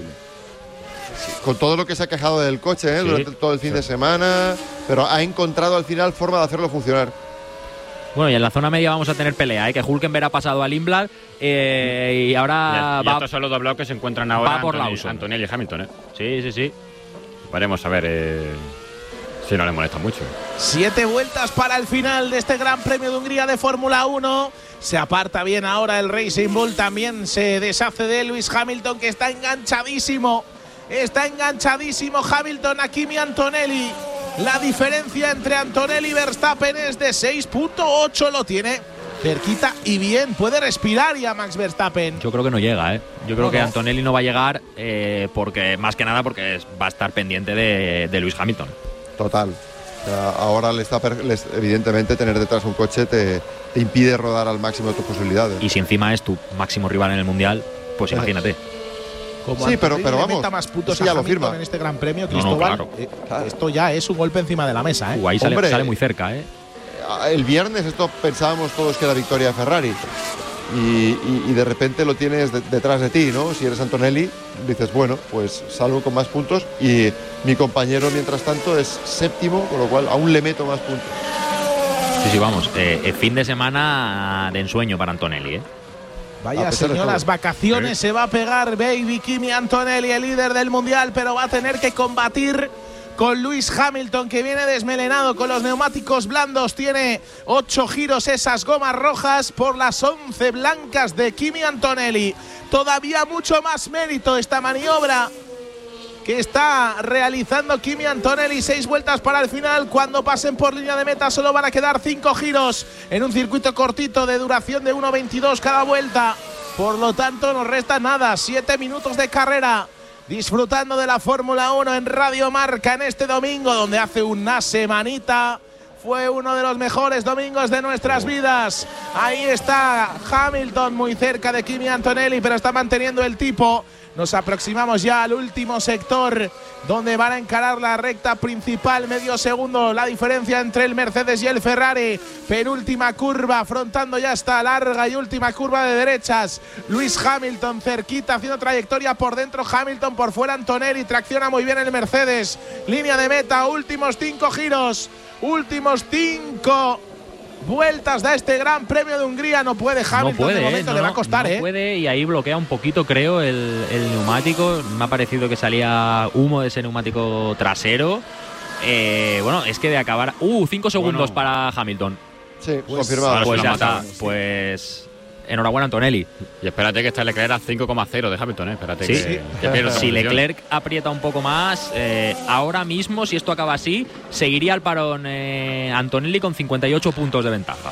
sí. Con todo lo que se ha quejado del coche, ¿eh? Sí, durante todo el fin sí. de semana, pero ha encontrado al final forma de hacerlo funcionar. Bueno, y en la zona media vamos a tener pelea, ¿eh? Que Hülkenberg ha pasado a Lindblad eh, y ahora y, y va… estos son los doblados que se encuentran ahora va por Antonelli, Lawson. Antonelli y Hamilton, ¿eh? Sí, sí, sí. Veremos a ver eh, si no le molesta mucho. Siete vueltas para el final de este Gran Premio de Hungría de Fórmula uno. Se aparta bien ahora el Racing Bull. También se deshace de Lewis Hamilton, que está enganchadísimo. Está enganchadísimo Hamilton a Kimi Antonelli. La diferencia entre Antonelli y Verstappen es de seis punto ocho. Lo tiene cerquita y bien. Puede respirar ya Max Verstappen. Yo creo que no llega, ¿eh? Yo creo no, que no. Antonelli no va a llegar eh, porque, más que nada, porque es, va a estar pendiente de, de Lewis Hamilton. Total. O sea, ahora le está per, les, evidentemente tener detrás un coche te, te impide rodar al máximo de tus posibilidades. Y si encima es tu máximo rival en el Mundial, pues imagínate. Como sí, pero, pero vamos, más puntos sí, ya lo firma en este Gran Premio, no, no, claro. eh, claro. Esto ya es un golpe encima de la mesa, ¿eh? Uh, ahí sale, Hombre, sale muy cerca, ¿eh? El viernes esto pensábamos todos que era victoria de Ferrari y, y, y de repente lo tienes de, detrás de ti, ¿no? Si eres Antonelli, dices, bueno, pues salgo con más puntos y mi compañero, mientras tanto, es séptimo, con lo cual aún le meto más puntos. Sí, sí, vamos, eh, fin de semana de ensueño para Antonelli, ¿eh? Vaya señoras, vacaciones ¿Eh? se va a pegar Baby Kimi Antonelli, el líder del Mundial, pero va a tener que combatir con Lewis Hamilton, que viene desmelenado con los neumáticos blandos. Tiene ocho giros esas gomas rojas por las once blancas de Kimi Antonelli. Todavía mucho más mérito esta maniobra que está realizando Kimi Antonelli. Seis vueltas para el final. Cuando pasen por línea de meta solo van a quedar cinco giros en un circuito cortito de duración de uno veintidós cada vuelta. Por lo tanto, nos resta nada, siete minutos de carrera. Disfrutando de la Fórmula uno en Radio Marca en este domingo, donde hace una semanita fue uno de los mejores domingos de nuestras vidas. Ahí está Hamilton muy cerca de Kimi Antonelli, pero está manteniendo el tipo. Nos aproximamos ya al último sector, donde van a encarar la recta principal. Medio segundo la diferencia entre el Mercedes y el Ferrari. Penúltima curva, afrontando ya esta larga y última curva de derechas. Lewis Hamilton cerquita, haciendo trayectoria por dentro. Hamilton por fuera, Antonelli. Tracciona muy bien el Mercedes. Línea de meta, últimos cinco giros. Últimos cinco vueltas da este Gran Premio de Hungría. No puede Hamilton, no puede, de momento no, le va a costar, no ¿eh? puede, y ahí bloquea un poquito, creo, el, el neumático. Me ha parecido que salía humo de ese neumático trasero. Eh, bueno, es que de acabar… ¡Uh! Cinco segundos bueno. para Hamilton. Sí, pues, confirmado. Pues ya está. Pues… Enhorabuena, Antonelli. Y espérate que está Leclerc a cinco coma cero de Hamilton, ¿eh? Espérate sí, que, sí. que pierda Si Leclerc aprieta un poco más, eh, ahora mismo, si esto acaba así, seguiría al parón eh, Antonelli con cincuenta y ocho puntos de ventaja.